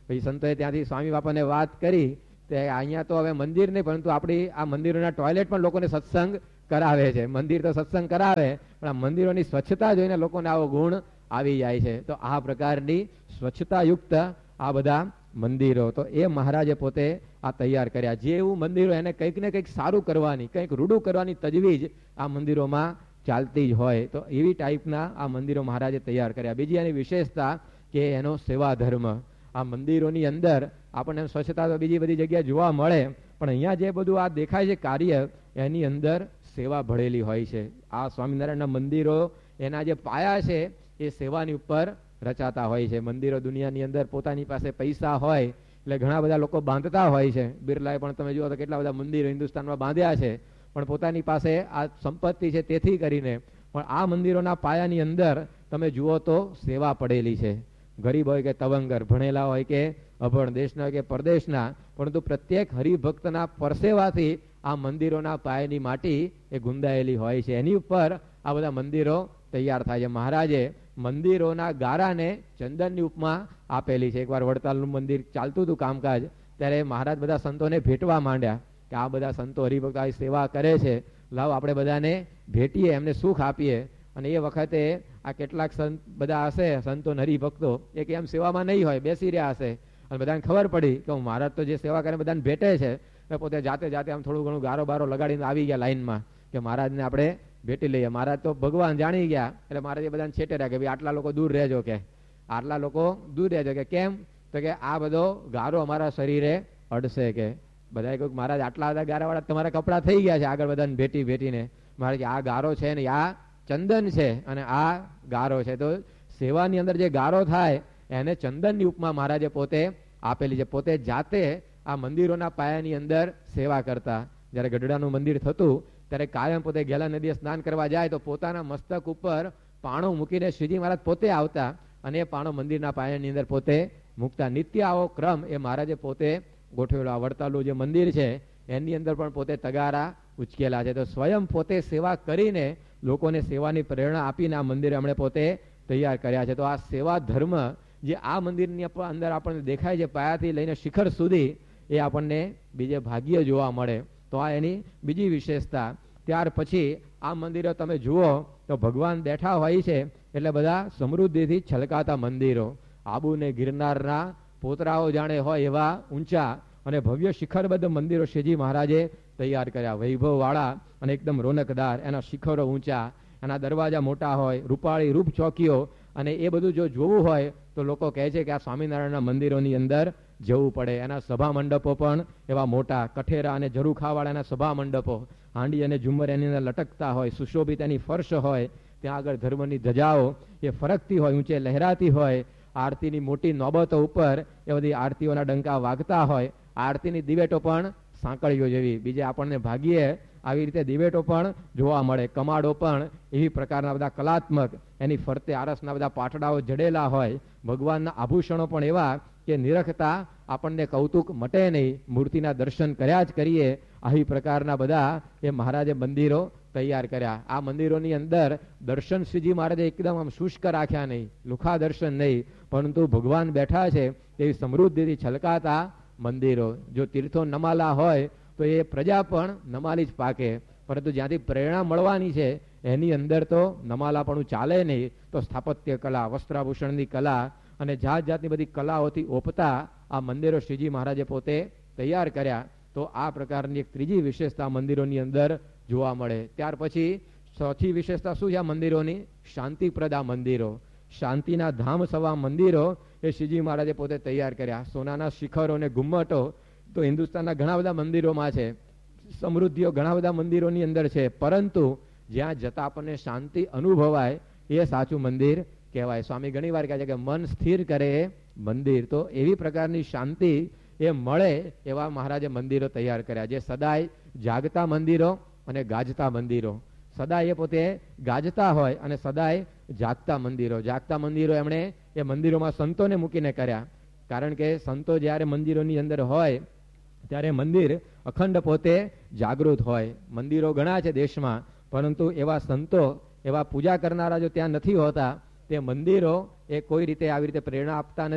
પછી સંતોએ ત્યાંથી સ્વામી બાપાને વાત કરી તે અહીંયા તો હવે મંદિર નહીં, પરંતુ આપણી આ મંદિરોના ટોયલેટ પણ લોકોને સત્સંગ કરાવે છે. મંદિર તો સત્સંગ કરાવે, પણ આ મંદિરોની સ્વચ્છતા જોઈને લોકોને આવો ગુણ આવી જાય છે. તો આ પ્રકારની સ્વચ્છતાયુક્ત આ બધા મંદિરો તો એ મહારાજે પોતે આ તૈયાર કર્યા. જેવું મંદિરો એને કંઈક ને કંઈક સારું કરવાની, કંઈક રૂડું કરવાની તજવીજ આ મંદિરોમાં ચાલતી જ હોય. તો એવી ટાઈપના આ મંદિરો મહારાજે તૈયાર કર્યા. બીજી એની વિશેષતા કે એનો સેવા ધર્મ. આ મંદિરોની અંદર આપણને સ્વચ્છતા તો બીજી બધી જગ્યાએ જોવા મળે, પણ અહીંયા જે બધું આ દેખાય છે કાર્ય, એની અંદર સેવા ભળેલી હોય છે. આ સ્વામિનારાયણના મંદિરો એના જે પાયા છે એ સેવાની ઉપર રચાતા હોય છે. મંદિરો દુનિયાની અંદર પોતાની પાસે પૈસા હોય એટલે ઘણા બધા લોકો બાંધતા હોય છે. બિરલાએ પણ તમે જુઓ તો કેટલા બધા મંદિરો હિન્દુસ્તાનમાં બાંધ્યા છે, પણ પોતાની પાસે આ સંપત્તિ છે તેથી કરીને. પણ આ મંદિરોના પાયાની અંદર તમે જુઓ તો સેવા પડેલી છે. ગરીબ હોય કે તવંગર, ભણેલા હોય કે અભણ, દેશના હોય કે પરદેશના, પરંતુ પ્રત્યેક હરિભક્તના પરસેવાથી આ મંદિરોના પાયાની માટી એ ગુંદાયેલી હોય છે. એની ઉપર આ બધા મંદિરો તૈયાર થાય છે. મહારાજે મંદિરોના ગારાને ચંદનની ઉપમા આપેલી છે. એકવાર વડતાલનું મંદિર ચાલતું હતું કામકાજ, ત્યારે મહારાજ બધા સંતોને ભેટવા માંડ્યા કે આ બધા સંતો હરિભક્તો આ સેવા કરે છે, લાવ આપણે બધાને ભેટીએ, એમને સુખ આપીએ. અને એ વખતે આ કેટલાક સંત બધા હશે સંતો હરિભક્તો એ કે એમ સેવામાં નહીં હોય, બેસી રહ્યા હશે. અને બધાને ખબર પડી કે મહારાજ તો જે સેવા કરે બધાને ભેટે છે, પોતે જાતે જાતે આમ થોડું ઘણું ગારો બારો લગાડીને આવી ગયા લાઈનમાં કે મહારાજને આપણે ભેટી લઈએ. મહારાજ તો ભગવાન જાણી ગયા, એટલે મહારાજે બધાને છેટે રહ્યા કે ભાઈ આટલા લોકો દૂર રહેજો, કે આટલા લોકો દૂર રહેજો. કે કેમ? તો કે આ બધો ગારો અમારા શરીરે અડશે. કે બધા કહ્યું મહારાજ આટલા બધા ગારાવાળા તમારા કપડા થઈ ગયા છે આગળ બધાને ભેટી ભેટીને. મહારાજ આ ગારો છે ને આ ચંદન છે અને આ ગારો છે. તો સેવાની અંદર જે ગારો થાય એને ચંદનની ઉપમા મહારાજે પોતે આપેલી છે. પોતે જાતે આ મંદિરોના પાયાની અંદર સેવા કરતા. જ્યારે ગઢડાનું મંદિર થતું ત્યારે કાયમ પોતે ગેલા નદીએ સ્નાન કરવા જાય તો પોતાના મસ્તક ઉપર પાણો મૂકીને શ્રીજી મહારાજ પોતે આવતા અને એ પાણો મંદિરના પાયાની અંદર પોતે મૂકતા. નિત્ય આવો ક્રમ એ મહારાજે પોતે ગોઠવેલો. આ વડતાલનું જે મંદિર છે એની અંદર પણ પોતે તગારા ઉચકેલા છે. તો સ્વયં પોતે સેવા કરીને લોકોને સેવાની પ્રેરણા આપીને આ મંદિર એમણે પોતે તૈયાર કર્યા છે. તો આ સેવા ધર્મ જે આ મંદિરની અંદર આપણને દેખાય છે પાયાથી લઈને શિખર સુધી, એ આપણને બીજે ભાગ્ય જોવા મળે. તો આ એની બીજી વિશેષતા. ત્યાર પછી આ મંદિરો તમે જુઓ તો ભગવાન બેઠા હોય છે એટલે બધા સમૃદ્ધિથી છલકાતા મંદિરો. આબુ ને ગિરનારના પોતરાઓ જાણે હોય એવા ઊંચા અને ભવ્ય શિખરબદ્ધ મંદિરો શ્રીજી મહારાજે તૈયાર કર્યા. વૈભવ વાળા અને એકદમ રોનકદાર. એના શિખરો ઊંચા, એના દરવાજા મોટા હોય, રૂપાળી રૂપ ચોકીઓ. અને એ બધું જો જોવું હોય તો લોકો કહે છે કે આ સ્વામિનારાયણના મંદિરોની અંદર જવું પડે. એના સભા મંડપો પણ એવા મોટા, કઠેરા અને ઝરૂખાવાળા એના સભા મંડપો, હાંડી અને ઝુમ્મર એની અંદર લટકતા હોય, સુશોભિત એની ફર્શ હોય, ત્યાં આગળ ધર્મની ધજાઓ એ ફરકતી હોય, ઊંચે લહેરાતી હોય, આરતીની મોટી નોબતો ઉપર એ બધી આરતીઓના ડંકા વાગતા હોય, આરતીની દિવેટો પણ સાંકળીઓ જેવી. બીજે આપણને ભાગ્યે આવી રીતે દિવેટો પણ જોવા મળે, કમાડો પણ એવી પ્રકારના બધા કલાત્મક, એની ફરતે આરસના બધા પાટડાઓ જડેલા હોય, ભગવાનના આભૂષણો પણ એવા કે નિરખતા આપણને કૌતુક મટે નહીં, મૂર્તિના દર્શન કર્યા જ કરીએ. આવી પ્રકારના બધા એ મહારાજે મંદિરો તૈયાર કર્યા. આ મંદિરોની અંદર દર્શન શ્રીજી મહારાજે એકદમ આમ શુષ્ક રાખ્યા નહીં, લુખા દર્શન નહીં, પરંતુ ભગવાન બેઠા છે એવી સમૃદ્ધિથી છલકાતા મંદિરો. જો તીર્થો નમાલા હોય તો એ પ્રજા પણ નમાલી જ પાકે, પરંતુ જ્યાંથી પ્રેરણા મળવાની છે એની અંદર તો નમાલાપણું ચાલે નહીં. તો સ્થાપત્ય કલા, વસ્ત્રાભૂષણની કલા અને જાત જાતની બધી કલાઓથી ઓપતા આ મંદિરો શ્રીજી મહારાજે પોતે તૈયાર કર્યા. તો આ પ્રકારની એક ત્રીજી વિશેષતા મંદિરોની અંદર જોવા મળે. ત્યાર પછી ચોથી વિશેષતા શું છે આ મંદિરોની? શાંતિપ્રદા મંદિરો, શાંતિના ધામ સવા મંદિરો એ શ્રીજી મહારાજે પોતે તૈયાર કર્યા. સોનાના શિખરો અને ગુમ્મટો તો હિન્દુસ્તાનના ઘણા બધા મંદિરોમાં છે, સમૃદ્ધિઓ ઘણા બધા મંદિરોની અંદર છે, પરંતુ જ્યાં જતા આપણને શાંતિ અનુભવાય એ સાચું મંદિર કહેવાય. સ્વામી ઘણી વાર કહે છે કે મન સ્થિર કરે એ મંદિર. તો એવી પ્રકારની શાંતિ એ મળે એવા મહારાજે મંદિરો તૈયાર કર્યા, જે સદાય જાગતા મંદિરો અને ગાજતા મંદિરો. સદાય એ પોતે ગાજતા હોય અને સદાય જાગતા મંદિરો. જાગતા મંદિરો એમણે એ મંદિરોમાં સંતોને મૂકીને કર્યા, કારણ કે સંતો જ્યારે મંદિરોની અંદર હોય ત્યારે મંદિર અખંડ પોતે જાગૃત હોય. મંદિરો ઘણા છે દેશમાં, પરંતુ એવા સંતો, એવા પૂજા કરનારા જો ત્યાં નથી હોતા, તે મંદિરો એ કોઈ રીતે આવી રીતે પ્રેરણા આપતા નથી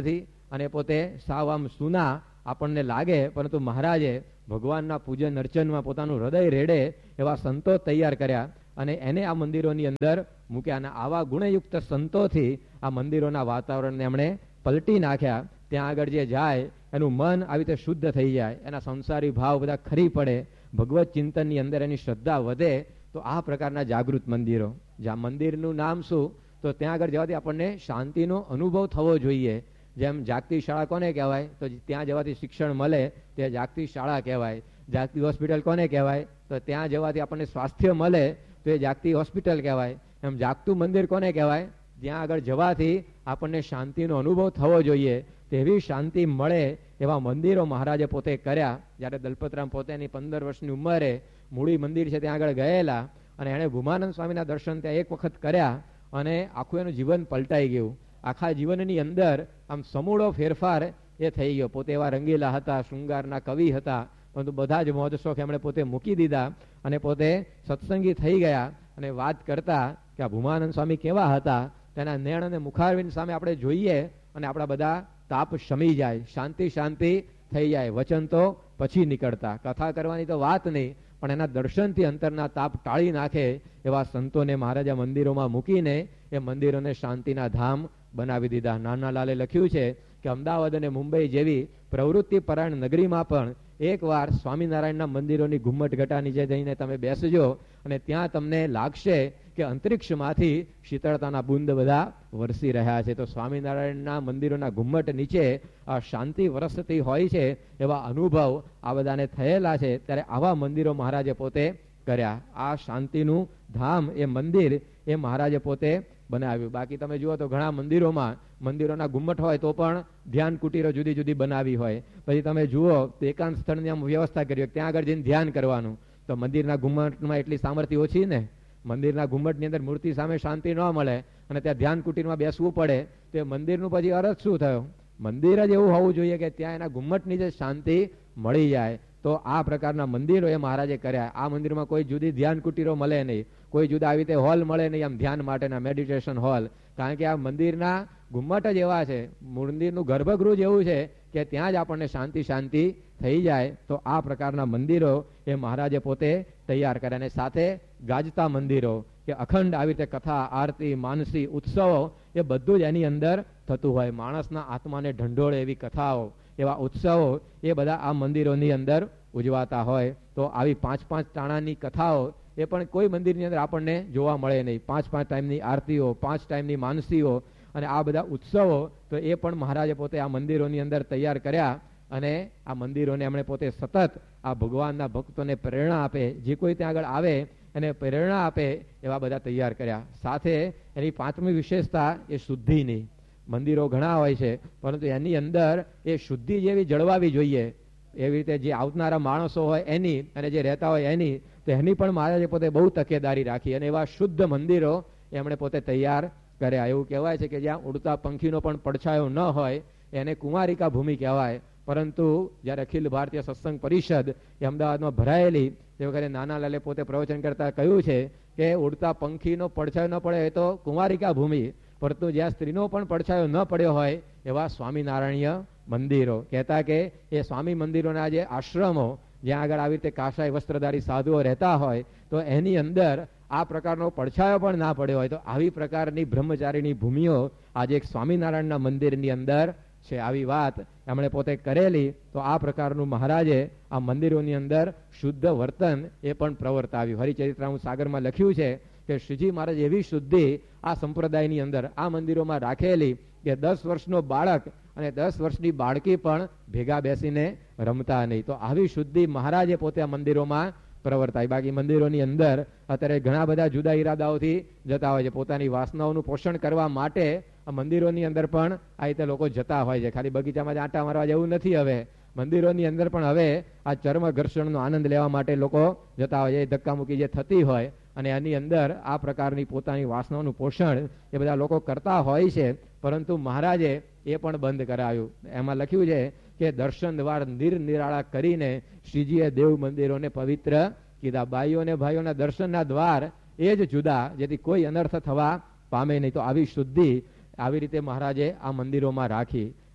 અને પોતે સાવ આમ સૂના આપણને લાગે, પરંતુ મહારાજે ભગવાનના પૂજન અર્ચનમાં પોતાનું હૃદય રેડે એવા સંતો તૈયાર કર્યા અને એને આ મંદિરોની અંદર મૂક્યા. અને આવા ગુણયુક્ત સંતોથી આ મંદિરોના વાતાવરણને એમણે પલટી નાખ્યા. ત્યાં આગળ જે જાય એનું મન આવી રીતે શુદ્ધ થઈ જાય, એના સંસારી ભાવ બધા ખરી પડે, ભગવત ચિંતનની અંદર એની શ્રદ્ધા વધે. તો આ પ્રકારના જાગૃત મંદિરો, જ્યાં મંદિરનું નામ શું, તો ત્યાં આગળ જવાથી આપણને શાંતિનો અનુભવ થવો જોઈએ. જેમ જાગતી શાળા કોને કહેવાય, તો ત્યાં જવાથી શિક્ષણ મળે તે જાગતી શાળા કહેવાય. જાગતી હોસ્પિટલ કોને કહેવાય, તો ત્યાં જવાથી આપણને સ્વાસ્થ્ય મળે તો એ જાગતી હોસ્પિટલ કહેવાય. એમ જાગતું મંદિર કોને કહેવાય, ત્યાં આગળ જવાથી આપણને શાંતિનો અનુભવ થવો જોઈએ. તેવી શાંતિ મળે એવા મંદિરો મહારાજે પોતે કર્યા. જ્યારે દલપતરામ પોતેની પંદર વર્ષની ઉંમરે મૂળી મંદિર છે ત્યાં આગળ ગયેલા અને એણે ભૂમાનંદ સ્વામીના દર્શન ત્યાં એક વખત કર્યા અને આખું એનું જીવન પલટાઈ ગયું. આખા જીવનની અંદર આમ સમૂળો ફેરફાર એ થઈ ગયો. પોતે એવા રંગીલા હતા, શૃંગારના કવિ હતા, પરંતુ બધા જ મોજ શોખ એમણે પોતે મૂકી દીધા અને પોતે સત્સંગી થઈ ગયા. અને વાત કરતા કે આ ભૂમાનંદ સ્વામી કેવા હતા, તેના નેણ અને મુખારવિંદ સામે આપણે જોઈએ અને આપણા બધા તાપ શમી જાય, શાંતિ શાંતિ થઈ જાય. વચન તો પછી નીકળતા, કથા કરવાની તો વાત નહીં, પણ એના દર્શનથી અંતરના તાપ ટાળી નાખે એવા સંતોને મહારાજા મંદિરોમાં મૂકીને એ મંદિરોને શાંતિના ધામ બનાવી દીધા. નાનાલાલે લખ્યું છે કે અમદાવાદ અને મુંબઈ જેવી પ્રવૃત્તિ પરાયણ નગરીમાં પણ એકવાર સ્વામિનારાયણના મંદિરોની ઘુમ્મટ ઘટા નીચે જઈને તમે બેસજો અને ત્યાં તમને લાગશે કે અંતરિક્ષમાંથી શીતળતાના બુંદ બધા વરસી રહ્યા છે. તો સ્વામિનારાયણના મંદિરોના ઘુમ્મટ નીચે આ શાંતિ વરસતી હોય છે એવા અનુભવ આ બધાને થયેલા છે. ત્યારે આવા મંદિરો મહારાજે પોતે કર્યા. આ શાંતિનું ધામ એ મંદિર એ મહારાજે પોતે બનાવ્યું. બાકી તમે જુઓ તો ઘણા મંદિરોમાં મંદિરોના ઘુમ્મટ હોય તો પણ ધ્યાન કુટીરો જુદી જુદી બનાવી હોય. પછી તમે જુઓ તો એકાંત સ્થળની આમ વ્યવસ્થા કરી હોય, ત્યાં આગળ જઈને ધ્યાન કરવાનું. તો મંદિરના ઘુમ્મટમાં એટલી સામર્થ્ય ઓછી ને, મંદિરના ઘુમ્મટની અંદર મૂર્તિ સામે શાંતિ ન મળે અને ત્યાં ધ્યાન કુટીરમાં બેસવું પડે, તો મંદિરનું પછી અર્થ શું થયો? મંદિર જ એવું હોવું જોઈએ કે ત્યાં એના ઘુમ્મટની જે શાંતિ મળી જાય. તો આ પ્રકારના મંદિરો એ મહારાજે કર્યા. આ મંદિરમાં કોઈ જુદી ધ્યાન કુટીરો મળે નહીં, કોઈ જુદા આવી રીતે હોલ મળે નહીં, આમ ધ્યાન માટેના મેડિટેશન હોલ. કારણ કે આ મંદિરના ઘુમ્મટ જ એવા છે, મંદિરનું ગર્ભગૃહ જ એવું છે કે ત્યાં જ આપણને શાંતિ શાંતિ થઈ જાય. તો આ પ્રકારના મંદિરો એ મહારાજે પોતે તૈયાર કર્યા. અને સાથે ગાજતા મંદિરો કે અખંડ આવી રીતે કથા, આરતી, માનસી, ઉત્સવો એ બધું જ એની અંદર થતું હોય. માણસના આત્માને ઢંઢોળે એવી કથાઓ, એવા ઉત્સવો એ બધા આ મંદિરોની અંદર ઉજવાતા હોય. તો આવી પાંચ પાંચ ટાણાની કથાઓ એ પણ કોઈ મંદિરની અંદર આપણને જોવા મળે નહીં. પાંચ પાંચ ટાઈમની આરતીઓ, પાંચ ટાઈમની માનસીઓ અને આ બધા ઉત્સવો તો એ પણ મહારાજે પોતે આ મંદિરોની અંદર તૈયાર કર્યા. અને આ મંદિરોને એમણે પોતે સતત આ ભગવાનના ભક્તોને પ્રેરણા આપે, જે કોઈ ત્યાં આગળ આવે એને પ્રેરણા આપે એવા બધા તૈયાર કર્યા. સાથે એની પાંચમી વિશેષતા એ શુદ્ધિની. મંદિરો ઘણા હોય છે, પરંતુ એની અંદર એ શુદ્ધિ જેવી જળવાવી જોઈએ. એવી રીતે જે આવનારા માણસો હોય એની અને જે રહેતા હોય એની, તો એની પણ મહારાજે પોતે બહુ તકેદારી રાખી અને એવા શુદ્ધ મંદિરો એમણે પોતે તૈયાર કર્યા. એવું કહેવાય છે કે જ્યાં ઉડતા પંખીનો પણ પડછાયો ન હોય એને કુમારિકા ભૂમિ કહેવાય. પરંતુ જ્યારે અખિલ ભારતીય સત્સંગ પરિષદ એ અમદાવાદમાં ભરાયેલી તે વખતે નાનાલાલે પોતે પ્રવચન કરતા કહ્યું છે કે ઉડતા પંખીનો પડછાયો ન પડે એ તો કુમારિકા ભૂમિ, પરંતુ જ્યાં સ્ત્રીનો પણ પડછાયો ન પડ્યો હોય એવા સ્વામિનારાયણીય મંદિરો. કહેતા કે એ સ્વામી મંદિરોના જે આશ્રમો જ્યાં આગળ આવી રીતે કાષાય વસ્ત્રધારી સાધુઓ રહેતા હોય તો એની અંદર આ પ્રકારનો પડછાયો પણ ના પડ્યો હોય. તો આવી પ્રકારની બ્રહ્મચારીની ભૂમિઓ આજે એક સ્વામિનારાયણના મંદિરની અંદર છે. આવી વાત એમણે પોતે કરેલી. તો આ પ્રકારનું મહારાજે આ મંદિરોની અંદર શુદ્ધ વર્તન એ પણ પ્રવર્તાવ્યું. હરિચરિત્રામૃત સાગરમાં લખ્યું છે કે શ્રીજી મહારાજ એવી શુદ્ધિ આ સંપ્રદાયની અંદર આ મંદિરોમાં રાખેલી કે દસ વર્ષનો બાળક અને દસ વર્ષની બાળકી પણ ભેગા બેસીને રમતા નહીં. તો આવી શુદ્ધિ મહારાજે પોતે આ મંદિરોમાં પ્રવર્તાય. બાકી મંદિરોની અંદર અત્યારે ઘણા બધા જુદા ઈરાદાઓથી જતા હોય છે. પોતાની વાસનાઓનું પોષણ કરવા માટે આ મંદિરોની અંદર પણ આ રીતે લોકો જતા હોય છે. ખાલી બગીચામાં જ આંટા મારવા જેવું નથી. હવે મંદિરોની અંદર પણ હવે આ ચર્મ ઘર્ષણનો આનંદ લેવા માટે લોકો જતા હોય છે. એ ધક્કામુક્કી જે થતી હોય અને એની અંદર આ પ્રકારની પોતાની વાસનાઓનું પોષણ એ બધા લોકો કરતા હોય છે. પરંતુ મહારાજે એ પણ બંધ કરાવ્યું. એમાં લખ્યું છે કે દર્શન દ્વાર નિરનિરાળા કરીને શ્રીજીએ દેવ મંદિરોને પવિત્ર કીધા. બાઈઓ અને ભાઈઓના દર્શનના દ્વાર એ જ જુદા, જેથી કોઈ અનર્થ થવા પામે નહીં. તો આવી શુદ્ધિ આવી રીતે મહારાજે આ મંદિરોમાં રાખી.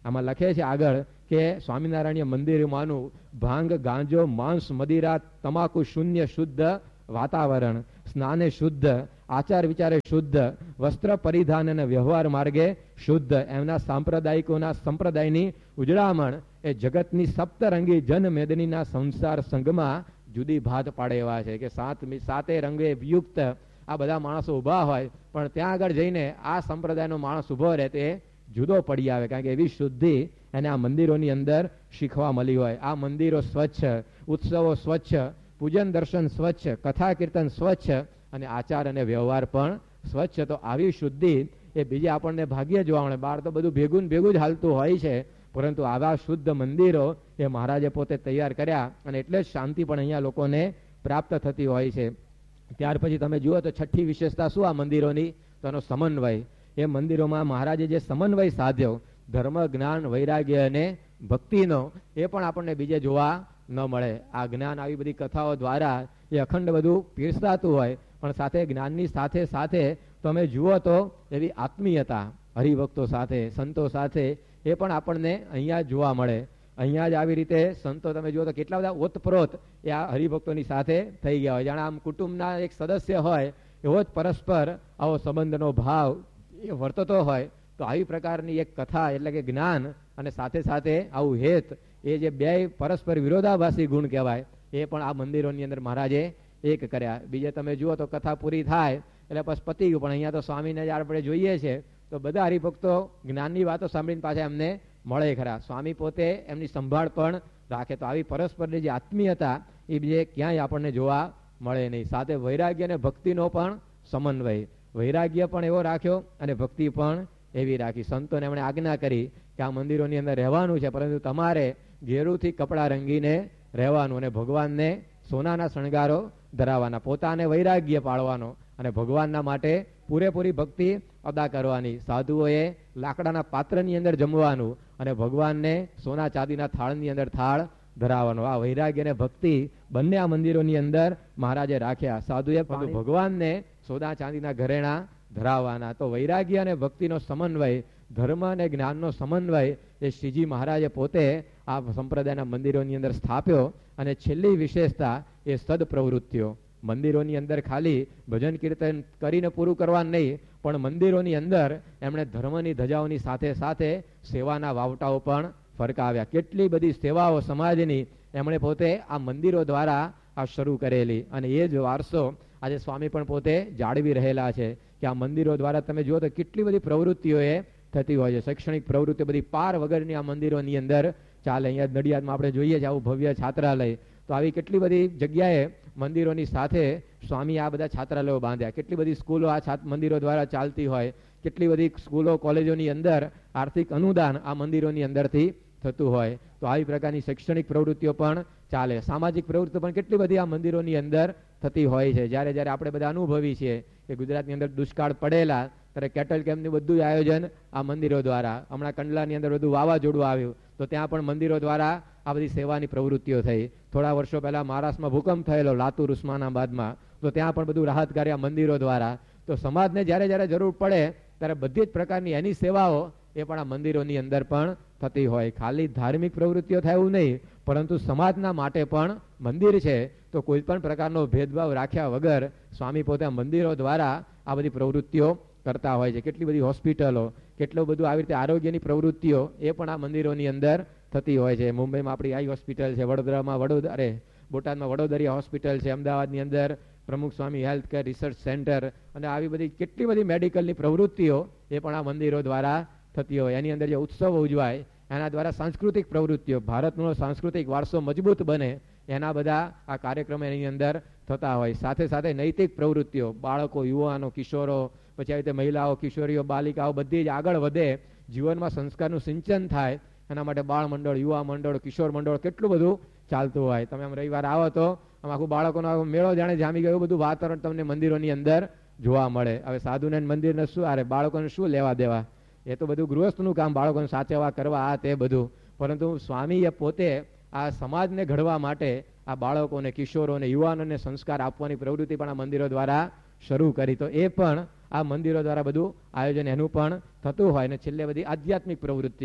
આમાં લખે છે આગળ કે સ્વામિનારાયણ મંદિરમાંનું ભાંગ, ગાંજો, માંસ, મદિરા, તમાકુ શૂન્ય શુદ્ધ વાતાવરણ, સ્નાને શુદ્ધ, આચાર વિચારે શુદ્ધ, વસ્ત્ર પરિધાન અને વ્યવહાર માર્ગે શુદ્ધ, એમના સાંપ્રદાયિકોના સંપ્રદાયની ઉજળામણ એ જગતની સપ્તરંગી જન મેદનીના સંસાર સંઘમાં જુદી ભાત પાડે એવા છે કે સાત સાતે રંગે યુક્ત આ બધા માણસો ઊભા હોય, પણ ત્યાં આગળ જઈને આ સંપ્રદાયનો માણસ ઊભો રહે તે જુદો પડી આવે, કારણ કે એવી શુદ્ધિ એને આ મંદિરોની અંદર શીખવા મળી હોય. આ મંદિરો સ્વચ્છ, ઉત્સવો સ્વચ્છ, પૂજન દર્શન સ્વચ્છ, કથા કીર્તન સ્વચ્છ અને આચાર અને વ્યવહાર પણ સ્વચ્છ. તો આવી શુદ્ધિ એ બીજે આપણને ભાગ્ય જોવા મળે. બહાર તો બધું ભેગું ભેગું જ હાલતું હોય છે, પરંતુ આવા શુદ્ધ મંદિરો એ મહારાજે પોતે તૈયાર કર્યા અને એટલે જ શાંતિ પણ અહીંયા લોકોને પ્રાપ્ત થતી હોય છે. ત્યાર પછી તમે જુઓ તો છઠ્ઠી વિશેષતા શું આ મંદિરોની? તો એનો સમન્વય. એ મંદિરોમાં મહારાજે જે સમન્વય સાધ્યો ધર્મ, જ્ઞાન, વૈરાગ્ય અને ભક્તિનો, એ પણ આપણને બીજે જોવા ન મળે. આ જ્ઞાન આવી બધી કથાઓ દ્વારા એ અખંડ બધું પીરસાતું હોય, પણ સાથે જ્ઞાનની સાથે સાથે તમે જુઓ તો એવી આત્મીયતા હરિભક્તો સાથે, સંતો સાથે એ પણ આપણને અહીંયા જોવા મળે. અહીંયા જ આવી રીતે સંતો તમે જુઓ તો કેટલા બધા ઓતપ્રોત એ આ હરિભક્તોની સાથે થઈ ગયા હોય. જાણે આમ કુટુંબના એક સદસ્ય હોય એવો જ પરસ્પર આવો સંબંધનો ભાવ એ વર્તતો હોય. તો આવી પ્રકારની એક કથા એટલે કે જ્ઞાન અને સાથે સાથે આવું હેત, એ જે બે પરસ્પર વિરોધાભાસી ગુણ કહેવાય, એ પણ આ મંદિરોની અંદર મહારાજે એક કર્યા. બીજે તમે જુઓ તો કથા પૂરી થાય એટલે બસ પતી ગયું, પણ અહીંયા તો સ્વામીને જ આપણે જોઈએ છે તો બધા હરિભક્તો જ્ઞાનની વાતો સાંભળીને પાછા એમને મળે ખરા. સ્વામી પોતે એમની સંભાળ પણ રાખે. તો આવી પરસ્પરની જે આત્મીયતા એ બીજે ક્યાંય આપણને જોવા મળે નહીં. સાથે વૈરાગ્ય અને ભક્તિનો પણ સમન્વય, વૈરાગ્ય પણ એવો રાખ્યો અને ભક્તિ પણ એવી રાખી. સંતોને એમણે આજ્ઞા કરી કે આ મંદિરોની અંદર રહેવાનું છે, પરંતુ તમારે ઘેરુથી કપડાં રંગીને રહેવાનું અને ભગવાનને સોનાના શણગારો ધરાવવાના, પોતાને વૈરાગ્ય પાળવાનો અને ભગવાનના માટે પૂરેપૂરી ભક્તિ અદા કરવાની. સાધુઓએ લાકડાના પાત્રની અંદર જમવાનું અને ભગવાનને સોના ચાંદીના થાળની અંદર થાળ ધરાવવાનો. આ વૈરાગ્ય અને ભક્તિ બંને આ મંદિરોની અંદર મહારાજે રાખ્યા. સાધુએ ભગવાનને સોના ચાંદીના ઘરેણા ધરાવવાના. તો વૈરાગ્ય અને ભક્તિનો સમન્વય, ધર્મ અને જ્ઞાનનો સમન્વય એ શ્રીજી મહારાજે પોતે આ સંપ્રદાયના મંદિરોની અંદર સ્થાપ્યો. અને છેલ્લી વિશેષતા એ સદ પ્રવૃત્તિઓ. મંદિરોની અંદર ખાલી ભજન કીર્તન કરીને પૂરું કરવા નહીં, પણ મંદિરોની અંદર એમણે ધર્મની ધજાઓની સાથે સાથે સેવાના વાવટાઓ પણ ફરકાવ્યા. કેટલી બધી સેવાઓ સમાજની એમણે પોતે આ મંદિરો દ્વારા આ શરૂ કરેલી, અને એ જ વારસો આજે સ્વામી પણ પોતે જાળવી રહેલા છે કે આ મંદિરો દ્વારા તમે જુઓ તો કેટલી બધી પ્રવૃત્તિઓ એ થતી હોય છે. શૈક્ષણિક પ્રવૃત્તિઓ બધી પાર વગરની આ મંદિરોની અંદર ચાલે. અહીંયા નડિયાદમાં આપણે જોઈએ છીએ આવું ભવ્ય છાત્રાલય. તો આવી કેટલી બધી જગ્યાએ મંદિરોની સાથે સ્વામી આ બધા છાત્રાલયો બાંધ્યા. કેટલી બધી સ્કૂલો આ મંદિરો દ્વારા ચાલતી હોય, કેટલી બધી સ્કૂલો કોલેજોની અંદર આર્થિક અનુદાન આ મંદિરોની અંદરથી થતું હોય. તો આવી પ્રકારની શૈક્ષણિક પ્રવૃત્તિઓ પણ ચાલે. સામાજિક પ્રવૃત્તિઓ પણ કેટલી બધી આ મંદિરોની અંદર થતી હોય છે. જ્યારે જ્યારે આપણે બધા અનુભવી છીએ કે ગુજરાતની અંદર દુષ્કાળ પડેલા ત્યારે કેટલ કેમ્પનું બધું જ આયોજન આ મંદિરો દ્વારા. હમણાં કંડલાની અંદર બધું વાવાઝોડું આવ્યું તો ત્યાં પણ મંદિરો દ્વારા આ બધી સેવાની પ્રવૃત્તિઓ થઈ. થોડા વર્ષો પહેલા મહારાષ્ટ્રમાં ભૂકંપ થયેલો લાતુર ઉસ્માનાબાદમાં, તો ત્યાં પણ બધું રાહત કાર્ય મંદિરો દ્વારા. તો સમાજને જ્યારે જ્યારે જરૂર પડે ત્યારે બધી જ પ્રકારની એની સેવાઓ એ પણ આ મંદિરોની અંદર પણ થતી હોય. ખાલી ધાર્મિક પ્રવૃત્તિઓ થાય એવું નહીં, પરંતુ સમાજના માટે પણ મંદિર છે. તો કોઈ પણ પ્રકારનો ભેદભાવ રાખ્યા વગર સ્વામી પોતે મંદિરો દ્વારા આ બધી પ્રવૃત્તિઓ કરતા હોય છે. કેટલી બધી હોસ્પિટલો, કેટલું બધું આવી રીતે આરોગ્યની પ્રવૃત્તિઓ એ પણ આ મંદિરોની અંદર થતી હોય છે. મુંબઈમાં આપણી આઈ હોસ્પિટલ છે, વડોદરામાં વડોદરા અરે બોટાદમાં વડોદરિયા હોસ્પિટલ છે, અમદાવાદની અંદર પ્રમુખ સ્વામી હેલ્થ કેર રિસર્ચ સેન્ટર, અને આવી બધી કેટલી બધી મેડિકલની પ્રવૃત્તિઓ એ પણ આ મંદિરો દ્વારા થતી હોય. એની અંદર જે ઉત્સવો ઉજવાય એના દ્વારા સાંસ્કૃતિક પ્રવૃત્તિઓ, ભારતનો સાંસ્કૃતિક વારસો મજબૂત બને એના બધા આ કાર્યક્રમો એની અંદર થતા હોય. સાથે સાથે નૈતિક પ્રવૃત્તિઓ, બાળકો, યુવાનો, કિશોરો, પછી આવી રીતે મહિલાઓ, કિશોરીઓ, બાલિકાઓ બધી જ આગળ વધે, જીવનમાં સંસ્કારનું સિંચન થાય, એના માટે બાળ મંડળ, યુવા મંડળ, કિશોર મંડળ કેટલું બધું ચાલતું હોય. તમે આમ રવિવાર આવો તો આમ આખું બાળકોનો મેળો જાણે જામી ગયો બધું વાતાવરણ તમને મંદિરોની અંદર જોવા મળે. હવે સાધુને મંદિરને શું, અરે બાળકોને શું લેવા દેવા, એ તો બધું ગૃહસ્થનું કામ, બાળકોને સાચવવા કરવા આ તે બધું. પરંતુ સ્વામીએ પોતે આ સમાજને ઘડવા માટે આ બાળકોને, કિશોરોને, યુવાનોને સંસ્કાર આપવાની પ્રવૃત્તિ પણ આ મંદિરો દ્વારા શરૂ કરી. તો એ પણ આ મંદિરો દ્વારા બધું આયોજન એનું પણ થતું હોય. ને છેલ્લે બધી આધ્યાત્મિક પ્રવૃત્તિઓ,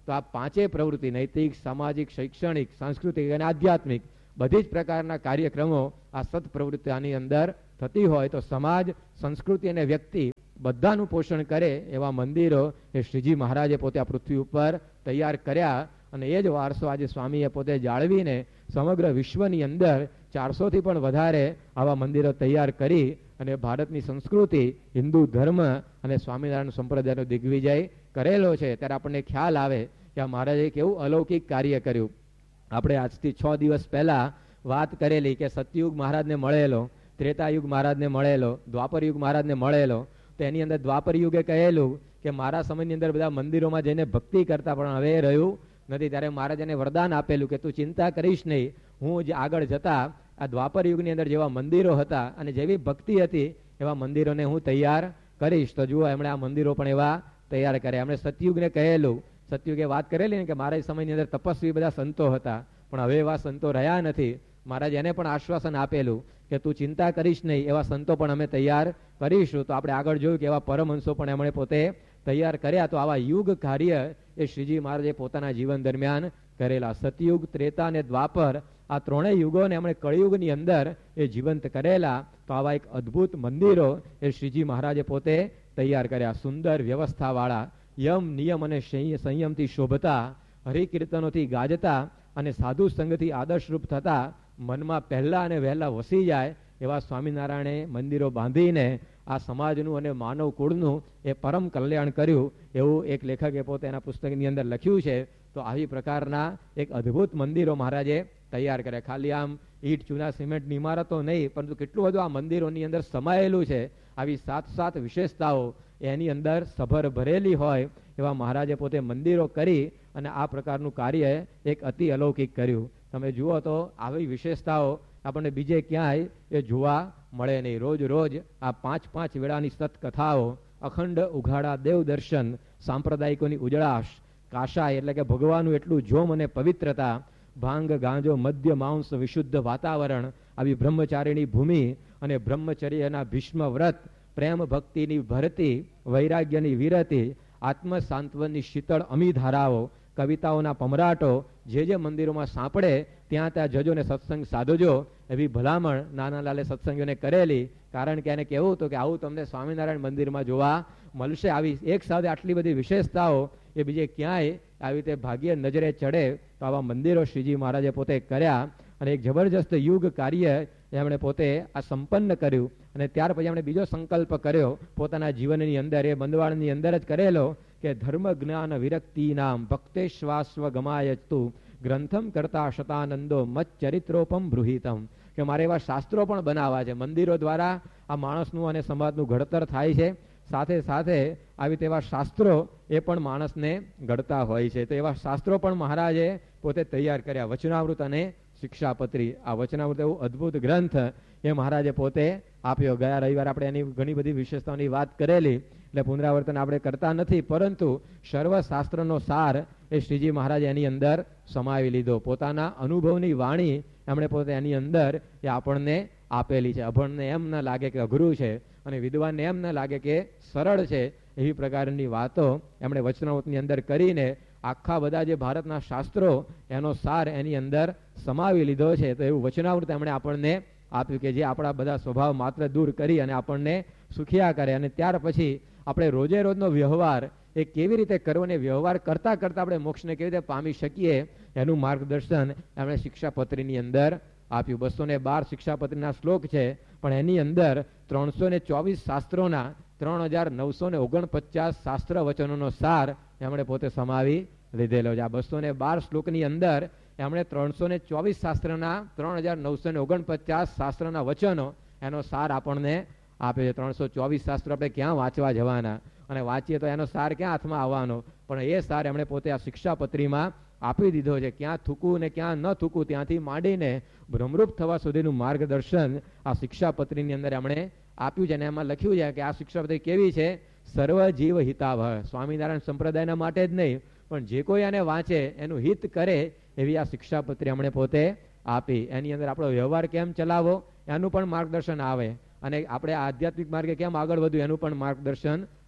તો આ પાંચેય પ્રવૃત્તિ નૈતિક, સામાજિક, શૈક્ષણિક, સાંસ્કૃતિક અને આધ્યાત્મિક બધી જ પ્રકારના કાર્યક્રમો આ સત્પ્રવૃત્તિ આની અંદર થતી હોય તો સમાજ, સંસ્કૃતિ અને વ્યક્તિ બધાનું પોષણ કરે એવા મંદિરો એ શ્રીજી મહારાજે પોતે આ પૃથ્વી ઉપર તૈયાર કર્યા. અને એ જ વારસો આજે સ્વામીએ પોતે જાળવીને સમગ્ર વિશ્વની અંદર ચારસોથી પણ વધારે આવા મંદિરો તૈયાર કરી અને ભારતની સંસ્કૃતિ, હિન્દુ ધર્મ અને સ્વામિનારાયણ સંપ્રદાયનો દિગ્વિજય કરેલો છે. ત્યારે આપણને ખ્યાલ આવે કે આ મહારાજે કેવું અલૌકિક કાર્ય કર્યું. આપણે આજથી છ દિવસ પહેલા વાત કરેલી કે સતયુગ મહારાજને મળેલો, ત્રેતાયુગ મહારાજને મળેલો, દ્વાપર યુગ મહારાજને મળેલો. તો એની અંદર દ્વાપર યુગે કહેલું કે મારા સમયની અંદર બધા મંદિરોમાં જઈને ભક્તિ કરતા પણ હવે રહ્યું નથી. ત્યારે મહારાજાને વરદાન આપેલું કે તું ચિંતા કરીશ નહીં, હું જે આગળ જતા આ દ્વાપર યુગની અંદર જેવા મંદિરો હતા અને જેવી ભક્તિ હતી એવા મંદિરોને હું તૈયાર કરીશ. તો જુઓ, એમણે આ મંદિરો પણ એવા તૈયાર કર્યા. એમણે સતયુગને કહેલું, સતયુગે વાત કરેલી ને કે મારા સમયની અંદર તપસ્વી બધા સંતો હતા પણ હવે એવા સંતો રહ્યા નથી. મહારાજ એને પણ આશ્વાસન આપેલું કે તું ચિંતા કરીશ નહીં, એવા સંતો પણ અમે તૈયાર કરીશું. તો આપણે આગળ જોયું કે એવા પરમહંસો પણ એમણે પોતે તૈયાર કર્યા. તો આવા યુગ કાર્ય એ શ્રીજી મહારાજે પોતાના જીવન દરમિયાન કરેલા. સતયુગ, ત્રેતા અને દ્વાપર આ ત્રણેય યુગોને એમણે કળિયુગની અંદર એ જીવંત કરેલા. તો આવા એક અદ્ભુત મંદિરો એ શ્રીજી મહારાજે પોતે તૈયાર કર્યા. સુંદર વ્યવસ્થાવાળા, યમ, નિયમ અને સંયમથી શોભતા, હરિકીર્તનોથી ગાજતા અને સાધુ સંઘથી આદર્શરૂપ થતા, મનમાં પહેલા અને વહેલા વસી જાય એવા સ્વામિનારાયણે મંદિરો બાંધીને આ સમાજનું અને માનવ કુળનું એ પરમ કલ્યાણ કર્યું એવું એક લેખકે પોતે એના પુસ્તકની અંદર લખ્યું છે. તો આવી પ્રકારના એક અદ્ભુત મંદિરો મહારાજે તૈયાર કર્યા. ખાલી આમ ઈટ, ચૂના, સિમેન્ટની ઇમારતો નહીં, પરંતુ કેટલું બધું આ મંદિરોની અંદર સમાયેલું છે. આવી સાત સાત વિશેષતાઓ એની અંદર સભર ભરેલી હોય એવા મહારાજે પોતે મંદિરો કરી અને આ પ્રકારનું કાર્ય એક અતિ અલૌકિક કર્યું. તમે જુઓ તો આવી વિશેષતાઓ આપણને બીજે ક્યાંય એ જોવા મળે નહીં. રોજ રોજ આ પાંચ પાંચ વેળાની સતકથાઓ, અખંડ ઉઘાડા દેવ દર્શન, સાંપ્રદાયિકોની ઉજળાશ, કાશાય એટલે કે ભગવાનનું એટલું જોમ અને પવિત્રતા, ભાંગ, ગાંજો, મદ્ય, માંસ, વિશુદ્ધ વાતાવરણ, આવી બ્રહ્મચારીની ભૂમિ અને બ્રહ્મચર્યના ભીષ્મ વ્રત, પ્રેમ ભક્તિની ભરતી, વૈરાગ્યની વિરતી, આત્મ સાંત્વનની શીતળ અમી ધારાઓ, કવિતાઓના પમરાટો જે જે મંદિરોમાં સાંપડે ત્યાં ત્યાં જજો ને સત્સંગ સાધજો એવી ભલામણ નાનાલાલે સત્સંગીઓને કરેલી. કારણ કે એને કહેવું હતું કે આવું તમને સ્વામિનારાયણ મંદિરમાં જોવા મળશે. આવી એક સાથે આટલી બધી વિશેષતાઓ એ બીજે ક્યાંય આવી રીતે ભાગ્ય નજરે ચડે તો આવા મંદિરો શ્રીજી મહારાજે પોતે કર્યા. અને એક જબરજસ્ત યુગ કાર્ય એમણે પોતે આ સંપન્ન કર્યું. અને ત્યાર પછી એમણે બીજો સંકલ્પ કર્યો પોતાના જીવનની અંદર, એ બંદવાળની અંદર જ કરેલો કે ધર્મ જ્ઞાન વિરક્તિ નામ ભક્તેશ્વાસ્વ ગમાય તું ગ્રંથમ કરતા શતાનંદો મત ચરિત્રોપમ બૃહિતમ. કે મારે એવા શાસ્ત્રો પણ બનાવવા છે. મંદિરો દ્વારા આ માણસનું અને સમાજનું ઘડતર થાય છે. સાથે સાથે આવી તેવા શાસ્ત્રો એ પણ માણસને ઘડતા હોય છે. તો એવા શાસ્ત્રો પણ મહારાજે પોતે તૈયાર કર્યા. વચનામૃત અને શિક્ષાપત્રી, આ વચનામૃત એવું અદ્ભુત ગ્રંથ એ મહારાજે પોતે આપ્યો. ગયા રવિવારે આપણે એની ઘણી બધી વિશેષતાઓની વાત કરેલી, એટલે પુનરાવર્તન આપણે કરતા નથી. પરંતુ સર્વશાસ્ત્રનો સાર એ શ્રીજી મહારાજે એની અંદર સમાવી લીધો. પોતાના અનુભવની વાણી એમણે પોતે એની અંદર એ આપણને આપેલી છે. અભણને એમ ન લાગે કે અઘરું છે અને વિદ્વાનને એમ ન લાગે કે સરળ છે, એવી પ્રકારની વાતો એમણે વચનામૃતની અંદર કરીને આખા બધા જે ભારતના શાસ્ત્રો એનો સાર એની અંદર સમાવી લીધો છે. તો એવું વચનામૃત એમણે આપણને આપ્યું કે જે આપણા બધા સ્વભાવ માત્ર દૂર કરી અને આપણને સુખિયા કરે. અને ત્યાર પછી આપણે રોજે રોજનો વ્યવહાર એ કેવી રીતે કરવો અને વ્યવહાર કરતા કરતા આપણે મોક્ષને કેવી રીતે પામી શકીએ એનું માર્ગદર્શન એમણે શિક્ષાપત્રીની અંદર આપ્યું. બસો ને બાર શિક્ષાપત્રીના શ્લોક છે, પણ એની અંદર ત્રણસો ને ચોવીસ શાસ્ત્રોના ત્રણ હજાર નવસો ને ઓગણપચાસ શાસ્ત્ર વચનોનો સાર એમણે પોતે સમાવી લીધેલો છે. આ બસો ને બાર શ્લોકની અંદર એમણે ત્રણસો ને ચોવીસ શાસ્ત્રના ત્રણ હજાર નવસો ને ઓગણપચાસ શાસ્ત્રના વચનો એનો સાર આપણને આપે છે. ત્રણસો ચોવીસ શાસ્ત્રો આપણે ક્યાં વાંચવા જવાના, અને વાંચીએ તો એનો સાર ક્યાં હાથમાં આવવાનો, પણ એ સાર એમણે પોતે આ શિક્ષાપત્રીમાં આપી દીધો છે. ક્યાં થૂકવું ને ક્યાં ન થૂકવું ત્યાંથી માંડીને ભ્રમરૂપ થવા સુધીનું માર્ગદર્શન આ શિક્ષાપત્રીની અંદર એમણે આપ્યું છે. અને એમાં લખ્યું છે કે આ શિક્ષાપત્રી કેવી છે? સર્વ જીવ હિતાવહ. સ્વામિનારાયણ સંપ્રદાયના માટે જ નહીં, પણ જે કોઈ આને વાંચે એનું હિત કરે એવી આ શિક્ષાપત્રી એમણે પોતે આપી. એની અંદર આપણો વ્યવહાર કેમ ચલાવવો એનું પણ માર્ગદર્શન આવે, અને આપણે આધ્યાત્મિક માર્ગે કેમ આગળ વધવું એનું પણ માર્ગદર્શન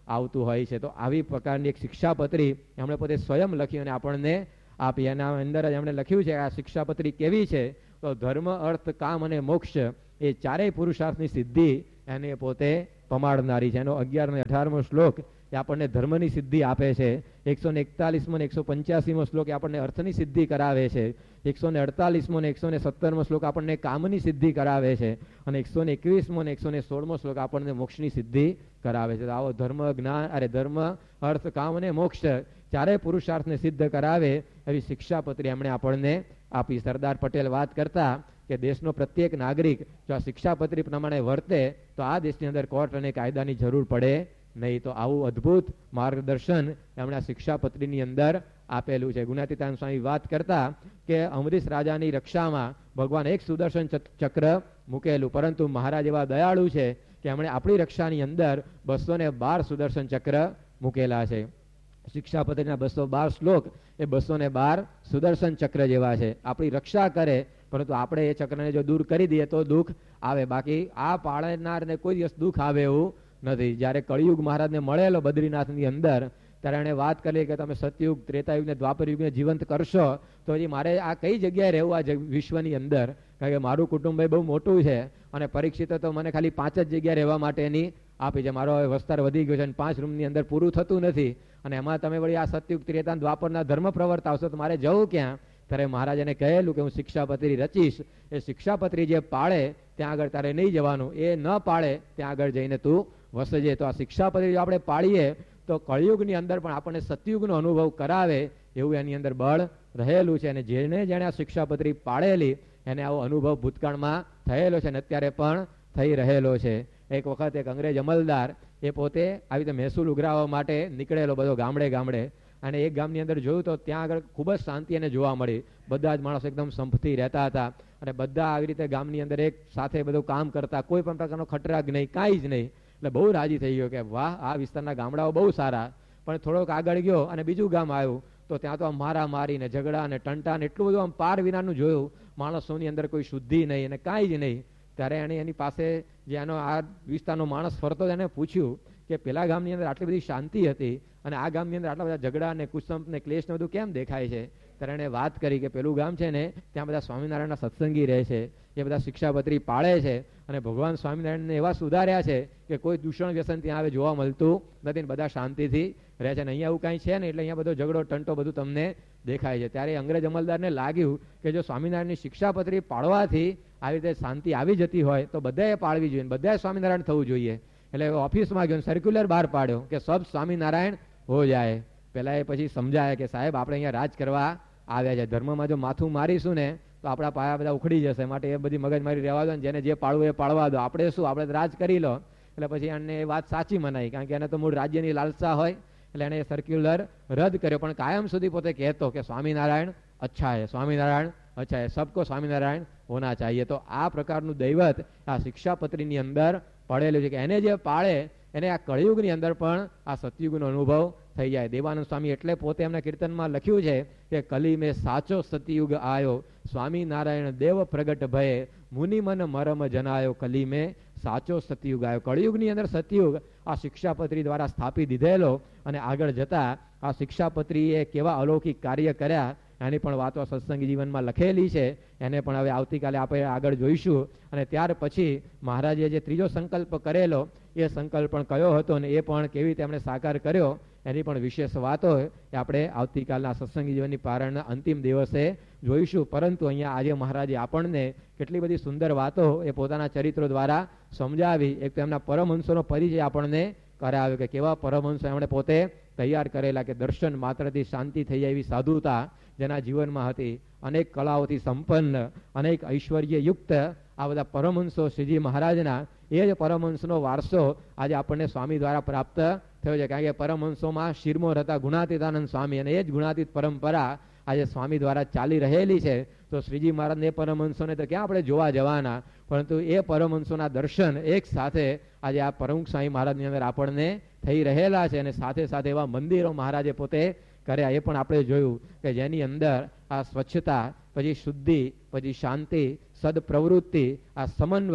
આવતું હોય છે. તો આવી પ્રકારની એક શિક્ષાપત્રી એમણે પોતે સ્વયં લખી અને આપણને આપી. એના અંદર જ એમણે લખ્યું છે આ શિક્ષાપત્રી કેવી છે, તો ધર્મ, અર્થ, કામ અને મોક્ષ એ ચારેય પુરુષાર્થની સિદ્ધિ એને પોતે પમાડનારી છે. એનો અગિયાર ને અઢારમો શ્લોક એ આપણને ધર્મની સિદ્ધિ આપે છે. એકસો ને એકતાલીસમો ને એકસો પંચ્યાસીમો શ્લોક એ આપણને અર્થની સિદ્ધિ કરાવે છે. એકસો ને અડતાલીસમો ને એકસો ને સત્તરમો શ્લોક આપણને કામની સિદ્ધિ કરાવે છે. અને એકસો ને એકવીસમો ને એકસો ને સોળમો શ્લોક આપણને મોક્ષની સિદ્ધિ કરાવે છે. આવો ધર્મ, જ્ઞાન, અરે ધર્મ, અર્થ, કામ અને મોક્ષ ચારે પુરુષાર્થને સિદ્ધ કરાવે એવી શિક્ષાપત્રી એમણે આપણને આપી. સરદાર પટેલ વાત કરતા કે દેશનો પ્રત્યેક નાગરિક જો આ શિક્ષાપત્રી પ્રમાણે વર્તે તો આ દેશની અંદર કોર્ટ અને કાયદાની જરૂર પડે નહીં. તો આવું અદ્ભુત માર્ગદર્શન એમણે આ શિક્ષાપત્રીની અંદર આપેલું છે. ગુણાતીતાનંદ સ્વામી વાત કરતા કે અમરીશ રાજાની રક્ષામાં ભગવાન એક સુદર્શન ચક્ર મૂકેલું, પરંતુ મહારાજ એવા દયાળુ છે કે એમણે આપણી રક્ષાની અંદર બસો ને બાર સુદર્શન ચક્ર મૂકેલા છે. શિક્ષાપત્રીના બસો બાર શ્લોક એ બસો ને બાર સુદર્શન ચક્ર જેવા છે. આપણી રક્ષા કરે, પરંતુ આપણે એ ચક્રને જો દૂર કરી દઈએ તો દુઃખ આવે. બાકી આ પાળનારને કોઈ દિવસ દુઃખ આવે એવું નથી. જ્યારે કળિયુગ મહારાજને મળેલો બદ્રીનાથની અંદર ત્યારે એણે વાત કરી કે તમે સતયુગ, ત્રેતાયુગ ને દ્વાપર યુગને જીવંત કરશો તો હજી મારે આ કઈ જગ્યાએ રહેવું આ વિશ્વની અંદર, કારણ કે મારું કુટુંબ બહુ મોટું છે અને પરીક્ષિત તો મને ખાલી પાંચ જ જગ્યા રહેવા માટેની આપી છે. મારો વિસ્તાર વધી ગયો છે અને પાંચ રૂમની અંદર પૂરું થતું નથી, અને એમાં તમે વળી આ સતયુગ, ત્રેતા, દ્વાપરના ધર્મ પ્રવર્તાવશો તો મારે જવું ક્યાં? ત્યારે મહારાજાને કહેલું કે હું શિક્ષાપત્રી રચીશ, એ શિક્ષાપત્રી જે પાળે ત્યાં આગળ તારે નહીં જવાનું, એ ન પાળે ત્યાં આગળ જઈને તું વસજે. તો આ શિક્ષાપત્રી જો આપણે પાળીએ તો કળિયુગની અંદર પણ આપણને સતયુગનો અનુભવ કરાવે એવું એની અંદર બળ રહેલું છે. અને જેને જેણે આ શિક્ષાપત્રી પાળેલી એને આવો અનુભવ ભૂતકાળમાં થયેલો છે અને અત્યારે પણ થઈ રહેલો છે. એક વખત એક અંગ્રેજ અમલદાર એ પોતે આવી રીતે મહેસૂલ ઉઘરાવવા માટે નીકળેલો બધો ગામડે ગામડે, અને એક ગામની અંદર જોયું તો ત્યાં આગળ ખૂબ જ શાંતિ એને જોવા મળી. બધા જ માણસો એકદમ સંપથી રહેતા હતા અને બધા આવી રીતે ગામની અંદર એક સાથે બધું કામ કરતા, કોઈ પણ પ્રકારનો ખટરાગ નહીં, કાંઈ જ નહીં. એટલે બહુ રાજી થઈ ગયો કે વાહ, આ વિસ્તારના ગામડાઓ બહુ સારા. પણ થોડોક આગળ ગયો અને બીજું ગામ આવ્યું તો ત્યાં તો આમ મારા મારી ને ઝઘડા ને ટંટા ને એટલું બધું આમ પાર વિનાનું જોયું. માણસોની અંદર કોઈ શુદ્ધિ નહીં અને કાંઈ જ નહીં. ત્યારે એણે એની પાસે જે એનો આ વિસ્તારનો માણસ ફરતો એને પૂછ્યું કે પેલા ગામની અંદર આટલી બધી શાંતિ હતી અને આ ગામની અંદર આટલા બધા ઝઘડા ને કુસંપ ને ક્લેશ ને બધું કેમ દેખાય છે? ત્યારે એણે વાત કરી કે પેલું ગામ છે ને ત્યાં બધા સ્વામિનારાયણના સત્સંગી રહે છે, એ બધા શિક્ષાપત્રી પાળે છે અને ભગવાન સ્વામિનારાયણને એવા સુધાર્યા છે કે કોઈ દૂષણ વ્યસન ત્યાં આવે જોવા મળતું નથી ને બધા શાંતિથી રહે છે. ને અહીંયા એવું કાંઈ છે ને એટલે અહીંયા બધો ઝઘડો ટંટો બધું તમને દેખાય છે. ત્યારે અંગ્રેજ અમલદારને લાગ્યું કે જો સ્વામિનારાયણની શિક્ષાપત્રી પાળવાથી આવી રીતે શાંતિ આવી જતી હોય તો બધાએ પાળવી જોઈએ, બધાએ સ્વામિનારાયણ થવું જોઈએ. એટલે ઓફિસમાં ગયો સર્ક્યુલર બહાર પાડ્યો કે સબ સ્વામિનારાયણ હો જાય. પેલા એ પછી સમજાય કે સાહેબ આપણે અહીંયા રાજ કરવા આવ્યા છે, ધર્મમાં જો માથું મારીશું ને તો આપણા પાયા બધા ઉખડી જશે, માટે એ બધી મગજમારી રહેવા દો ને જેને જે પાળવું એ પાળવા દો, આપણે શું આપણે રાજ કરી લો. એટલે પછી એને એ વાત સાચી મનાઈ, કારણ કે એને તો મૂળ રાજ્યની લાલસા હોય એટલે એને સર્ક્યુલર રદ કર્યો. પણ કાયમ સુધી પોતે કહેતો કે સ્વામિનારાયણ અચ્છા હે, સ્વામિનારાયણ અચ્છા હે, સબકો સ્વામિનારાયણ હોના ચાહીએ. તો આ પ્રકારનું દૈવત આ શિક્ષાપત્રીની અંદર પડેલું છે કે એને જે પાળે એને આ કળિયુગની અંદર પણ આ સતયુગનો અનુભવ થઈ જાય. દેવાનંદ સ્વામી એટલે પોતે એમના કીર્તનમાં લખ્યું છે કે કલી મેં સાચો સતયુગ આયો, સ્વામિનારાયણ દેવ પ્રગટ ભયે, મુનિ મન મરમ જનાયો, કલી મેં સાચો સતયુગ આયો. કળિયુગની અંદર સતયુગ આ શિક્ષાપત્રી દ્વારા સ્થાપી દીધેલો અને આગળ જતા આ શિક્ષાપત્રીએ કેવા અલૌકિક કાર્ય કર્યા એની પણ વાતો સત્સંગી જીવનમાં લખેલી છે. એને પણ હવે આવતીકાલે આપણે આગળ જોઈશું. અને ત્યાર પછી મહારાજે જે ત્રીજો સંકલ્પ કરેલો એ સંકલ્પ પણ કયો હતો અને એ પણ કેવી રીતે એમણે સાકાર કર્યો એની પણ વિશેષ વાતો એ આપણે આવતીકાલના સત્સંગી જીવનની પારણના અંતિમ દિવસે જોઈશું. પરંતુ અહીંયા આજે મહારાજે આપણને કેટલી બધી સુંદર વાતો એ પોતાના ચરિત્રો દ્વારા સમજાવી. એક તો એમના પરમહંસોનો પરિચય આપણને કરાવ્યો કે કેવા પરમહંસો એમણે પોતે તૈયાર કરેલા, કે દર્શન માત્રથી શાંતિ થઈ જાય એવી સાધુતા જેના જીવનમાં હતી, અનેક કલાઓથી સંપન્ન, અનેક ઐશ્વર્ય યુક્ત આ બધા પરમહંસો શ્રીજી મહારાજના, એ જ પરમહંસનો વારસો આજે આપણને સ્વામી દ્વારા પ્રાપ્ત થયો છે. કારણ કે પરમહંસોમાં શિરમોર હતા ગુણાતીતાનંદ સ્વામી અને એ જ ગુણાતીત પરંપરા આજે સ્વામી દ્વારા ચાલી રહેલી છે. તો શ્રીજી મહારાજને પરમહંસોને તો ક્યાં આપણે જોવા જવાના, પરંતુ એ પરમહંસોના દર્શન એક સાથે આજે આ પ્રમુખ સ્વામી મહારાજની અંદર આપણને થઈ રહેલા છે. અને સાથે સાથે એવા મંદિરો મહારાજે પોતે કર્યા એ પણ આપણે જોયું કે જેની અંદર આ સ્વચ્છતા, પછી શુદ્ધિ, પછી શાંતિ, સદપ્રવૃત્તિ, આ સમન્વય,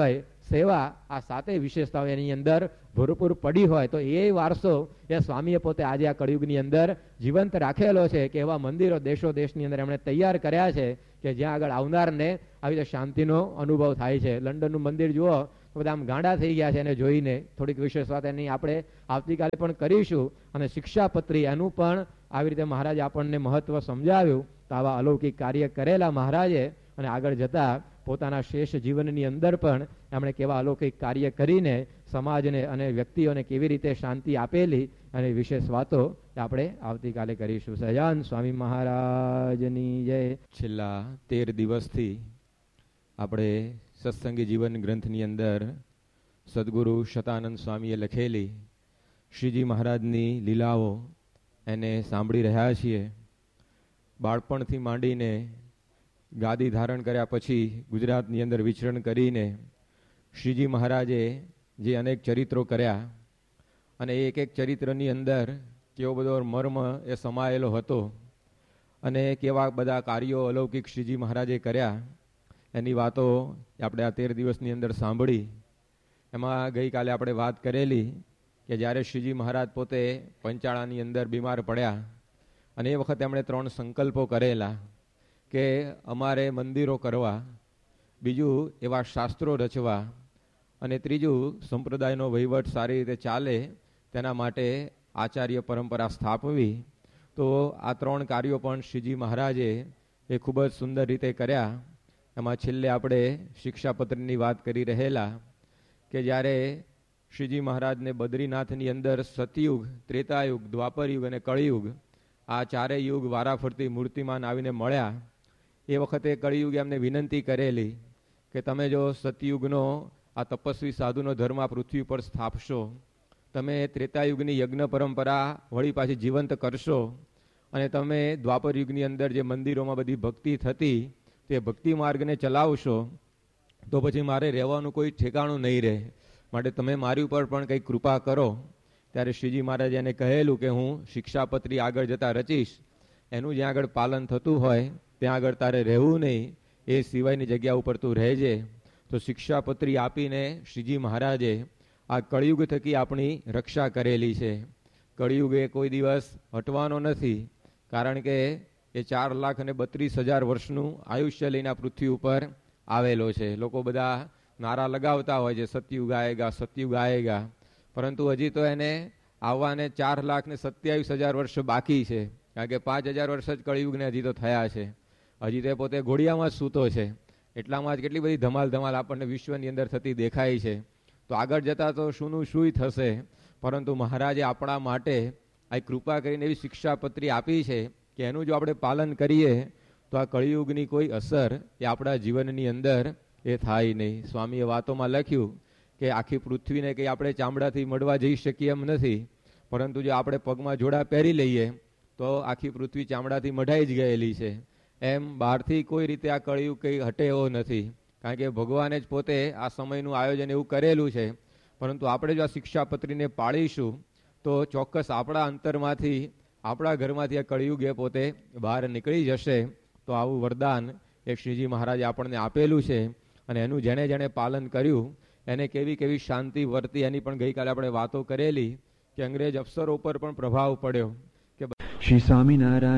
સેવા, આ સાતેય વિશેષતાઓ એની અંદર ભરપૂર પડી હોય તો એ વારસો એ સ્વામીએ પોતે આજે આ કળિયુગની અંદર જીવંત રાખેલો છે કે એવા મંદિરો દેશો દેશની અંદર એમણે તૈયાર કર્યા છે કે જ્યાં આગળ આવનારને આવી રીતે શાંતિનો અનુભવ થાય છે. લંડનનું મંદિર જુઓ તો બધા આમ ગાંડા થઈ ગયા છે એને જોઈને. થોડીક વિશેષ વાત એની આપણે આવતીકાલે પણ કરીશું. અને શિક્ષાપત્રી એનું પણ આવી રીતે મહારાજે આપણને મહત્વ સમજાવ્યું. તો આવા અલૌકિક કાર્ય કરેલા મહારાજે અને આગળ જતા પોતાના શેષ જીવનની અંદર પણ એમણે કેવા અલૌકિક કાર્ય કરીને સમાજને અને વ્યક્તિઓને કેવી રીતે શાંતિ આપેલી અને વિશેષ વાતો આપણે આવતીકાલે કરીશું. સહજાન સ્વામી મહારાજની જય. છેલ્લા તેર દિવસથી આપણે સત્સંગી જીવન ગ્રંથની અંદર સદગુરુ શતાનંદ સ્વામીએ લખેલી શ્રીજી મહારાજની લીલાઓ એને સાંભળી રહ્યા છીએ. બાળપણથી માંડીને ગાદી ધારણ કર્યા પછી ગુજરાતની અંદર વિચરણ કરીને શ્રીજી મહારાજે જે અનેક ચરિત્રો કર્યા અને એક એક ચરિત્રની અંદર કેવો બધો મર્મ એ સમાયેલો હતો અને કેવા બધા કાર્યો અલૌકિક શ્રીજી મહારાજે કર્યા એની વાતો આપણે આ તેર દિવસની અંદર સાંભળી. એમાં ગઈકાલે આપણે વાત કરેલી કે જ્યારે શ્રીજી મહારાજ પોતે પંચાળાની અંદર બીમાર પડ્યા અને એ વખતે એમણે ત્રણ સંકલ્પો કરેલા કે અમારે મંદિરો કરવા, બીજું એવા શાસ્ત્રો રચવા અને ત્રીજું સંપ્રદાયનો વહીવટ સારી રીતે ચાલે તેના માટે આચાર્ય પરંપરા સ્થાપવી. તો આ ત્રણ કાર્યો પણ શ્રીજી મહારાજે એ ખૂબ જ સુંદર રીતે કર્યા. એમાં છેલ્લે આપણે શિક્ષાપત્રની વાત કરી રહેલા કે જ્યારે શ્રીજી મહારાજને બદ્રીનાથની અંદર સતયુગ, ત્રેતાયુગ, દ્વાપરયુગ અને કળિયુગ આ ચારેય યુગ વારાફરતી મૂર્તિમાન આવીને મળ્યા. એ વખતે કળિયુગે એમને વિનંતી કરેલી કે તમે જો સતયુગનો આ તપસ્વી સાધુનો ધર્મ આ પૃથ્વી પર સ્થાપશો, તમે ત્રેતાયુગની યજ્ઞ પરંપરા વળી પાછી જીવંત કરશો અને તમે દ્વાપર યુગની અંદર જે મંદિરોમાં બધી ભક્તિ થતી તે ભક્તિ માર્ગને ચલાવશો તો પછી મારે રહેવાનું કોઈ ઠેકાણું નહીં રહે, માટે તમે મારી ઉપર પણ કંઈક કૃપા કરો. ત્યારે શ્રીજી મહારાજે એને કહેલું કે હું શિક્ષાપત્રી આગળ જતાં રચીશ, એનું જ્યાં આગળ પાલન થતું હોય ત્યાં આગળ તારે રહેવું નહીં, એ સિવાયની જગ્યા ઉપર તું રહેજે. તો શિક્ષાપત્રી આપીને શ્રીજી મહારાજે આ કળિયુગ થકી આપણી રક્ષા કરેલી છે. કળિયુગ એ કોઈ દિવસ હટવાનો નથી, કારણ કે એ ચાર લાખ અને બત્રીસ હજાર વર્ષનું આયુષ્ય લઈને પૃથ્વી ઉપર આવેલો છે. લોકો બધા નારા લગાવતા હોય છે સતયુગ આયેગા, સતયુગ આયેગા, પરંતુ હજી તો એને આવવાને ચાર લાખ ને સત્યાવીસ હજાર વર્ષ બાકી છે, કારણ કે પાંચ હજાર વર્ષ જ કળિયુગને હજી તો થયા છે. હજી તે પોતે ઘોડિયામાં જ સૂતો છે, એટલામાં જ કેટલી બધી ધમાલ ધમાલ આપણને વિશ્વની અંદર થતી દેખાય છે. તો આગળ જતા તો શુંનું શુંય થશે, પરંતુ મહારાજે આપણા માટે આ કૃપા કરીને એવી શિક્ષાપત્રી આપી છે કે એનું જો આપણે પાલન કરીએ તો આ કળિયુગની કોઈ અસર એ આપણા જીવનની અંદર એ થાય નહીં. સ્વામીએ વાતોમાં લખ્યું કે આખી પૃથ્વીને કંઈ આપણે ચામડાથી મળવા જઈ શકીએ એમ નથી, પરંતુ જો આપણે પગમાં જોડા પહેરી લઈએ તો આખી પૃથ્વી ચામડાથી મઢાઈ જ ગયેલી છે. એમ બહારથી કોઈ રીતે આ કળિયુગ કંઈ હટે એવો નથી, કારણ કે ભગવાને જ પોતે આ સમયનું આયોજન એવું કરેલું છે. પરંતુ આપણે જો આ શિક્ષાપત્રીને પાળીશું તો ચોક્કસ આપણા અંતરમાંથી, આપણા ઘરમાંથી આ કળિયુગ એ પોતે બહાર નીકળી જશે. તો આવું વરદાન એ શ્રીજી મહારાજે આપણને આપેલું છે અને એનું જેણે જેણે પાલન કર્યું એને કેવી કેવી શાંતિ વર્તી એની પણ ગઈકાલે આપણે વાતો કરેલી કે અંગ્રેજ અફસરો ઉપર પણ પ્રભાવ પડ્યો કે શ્રી સ્વામિનારાયણ.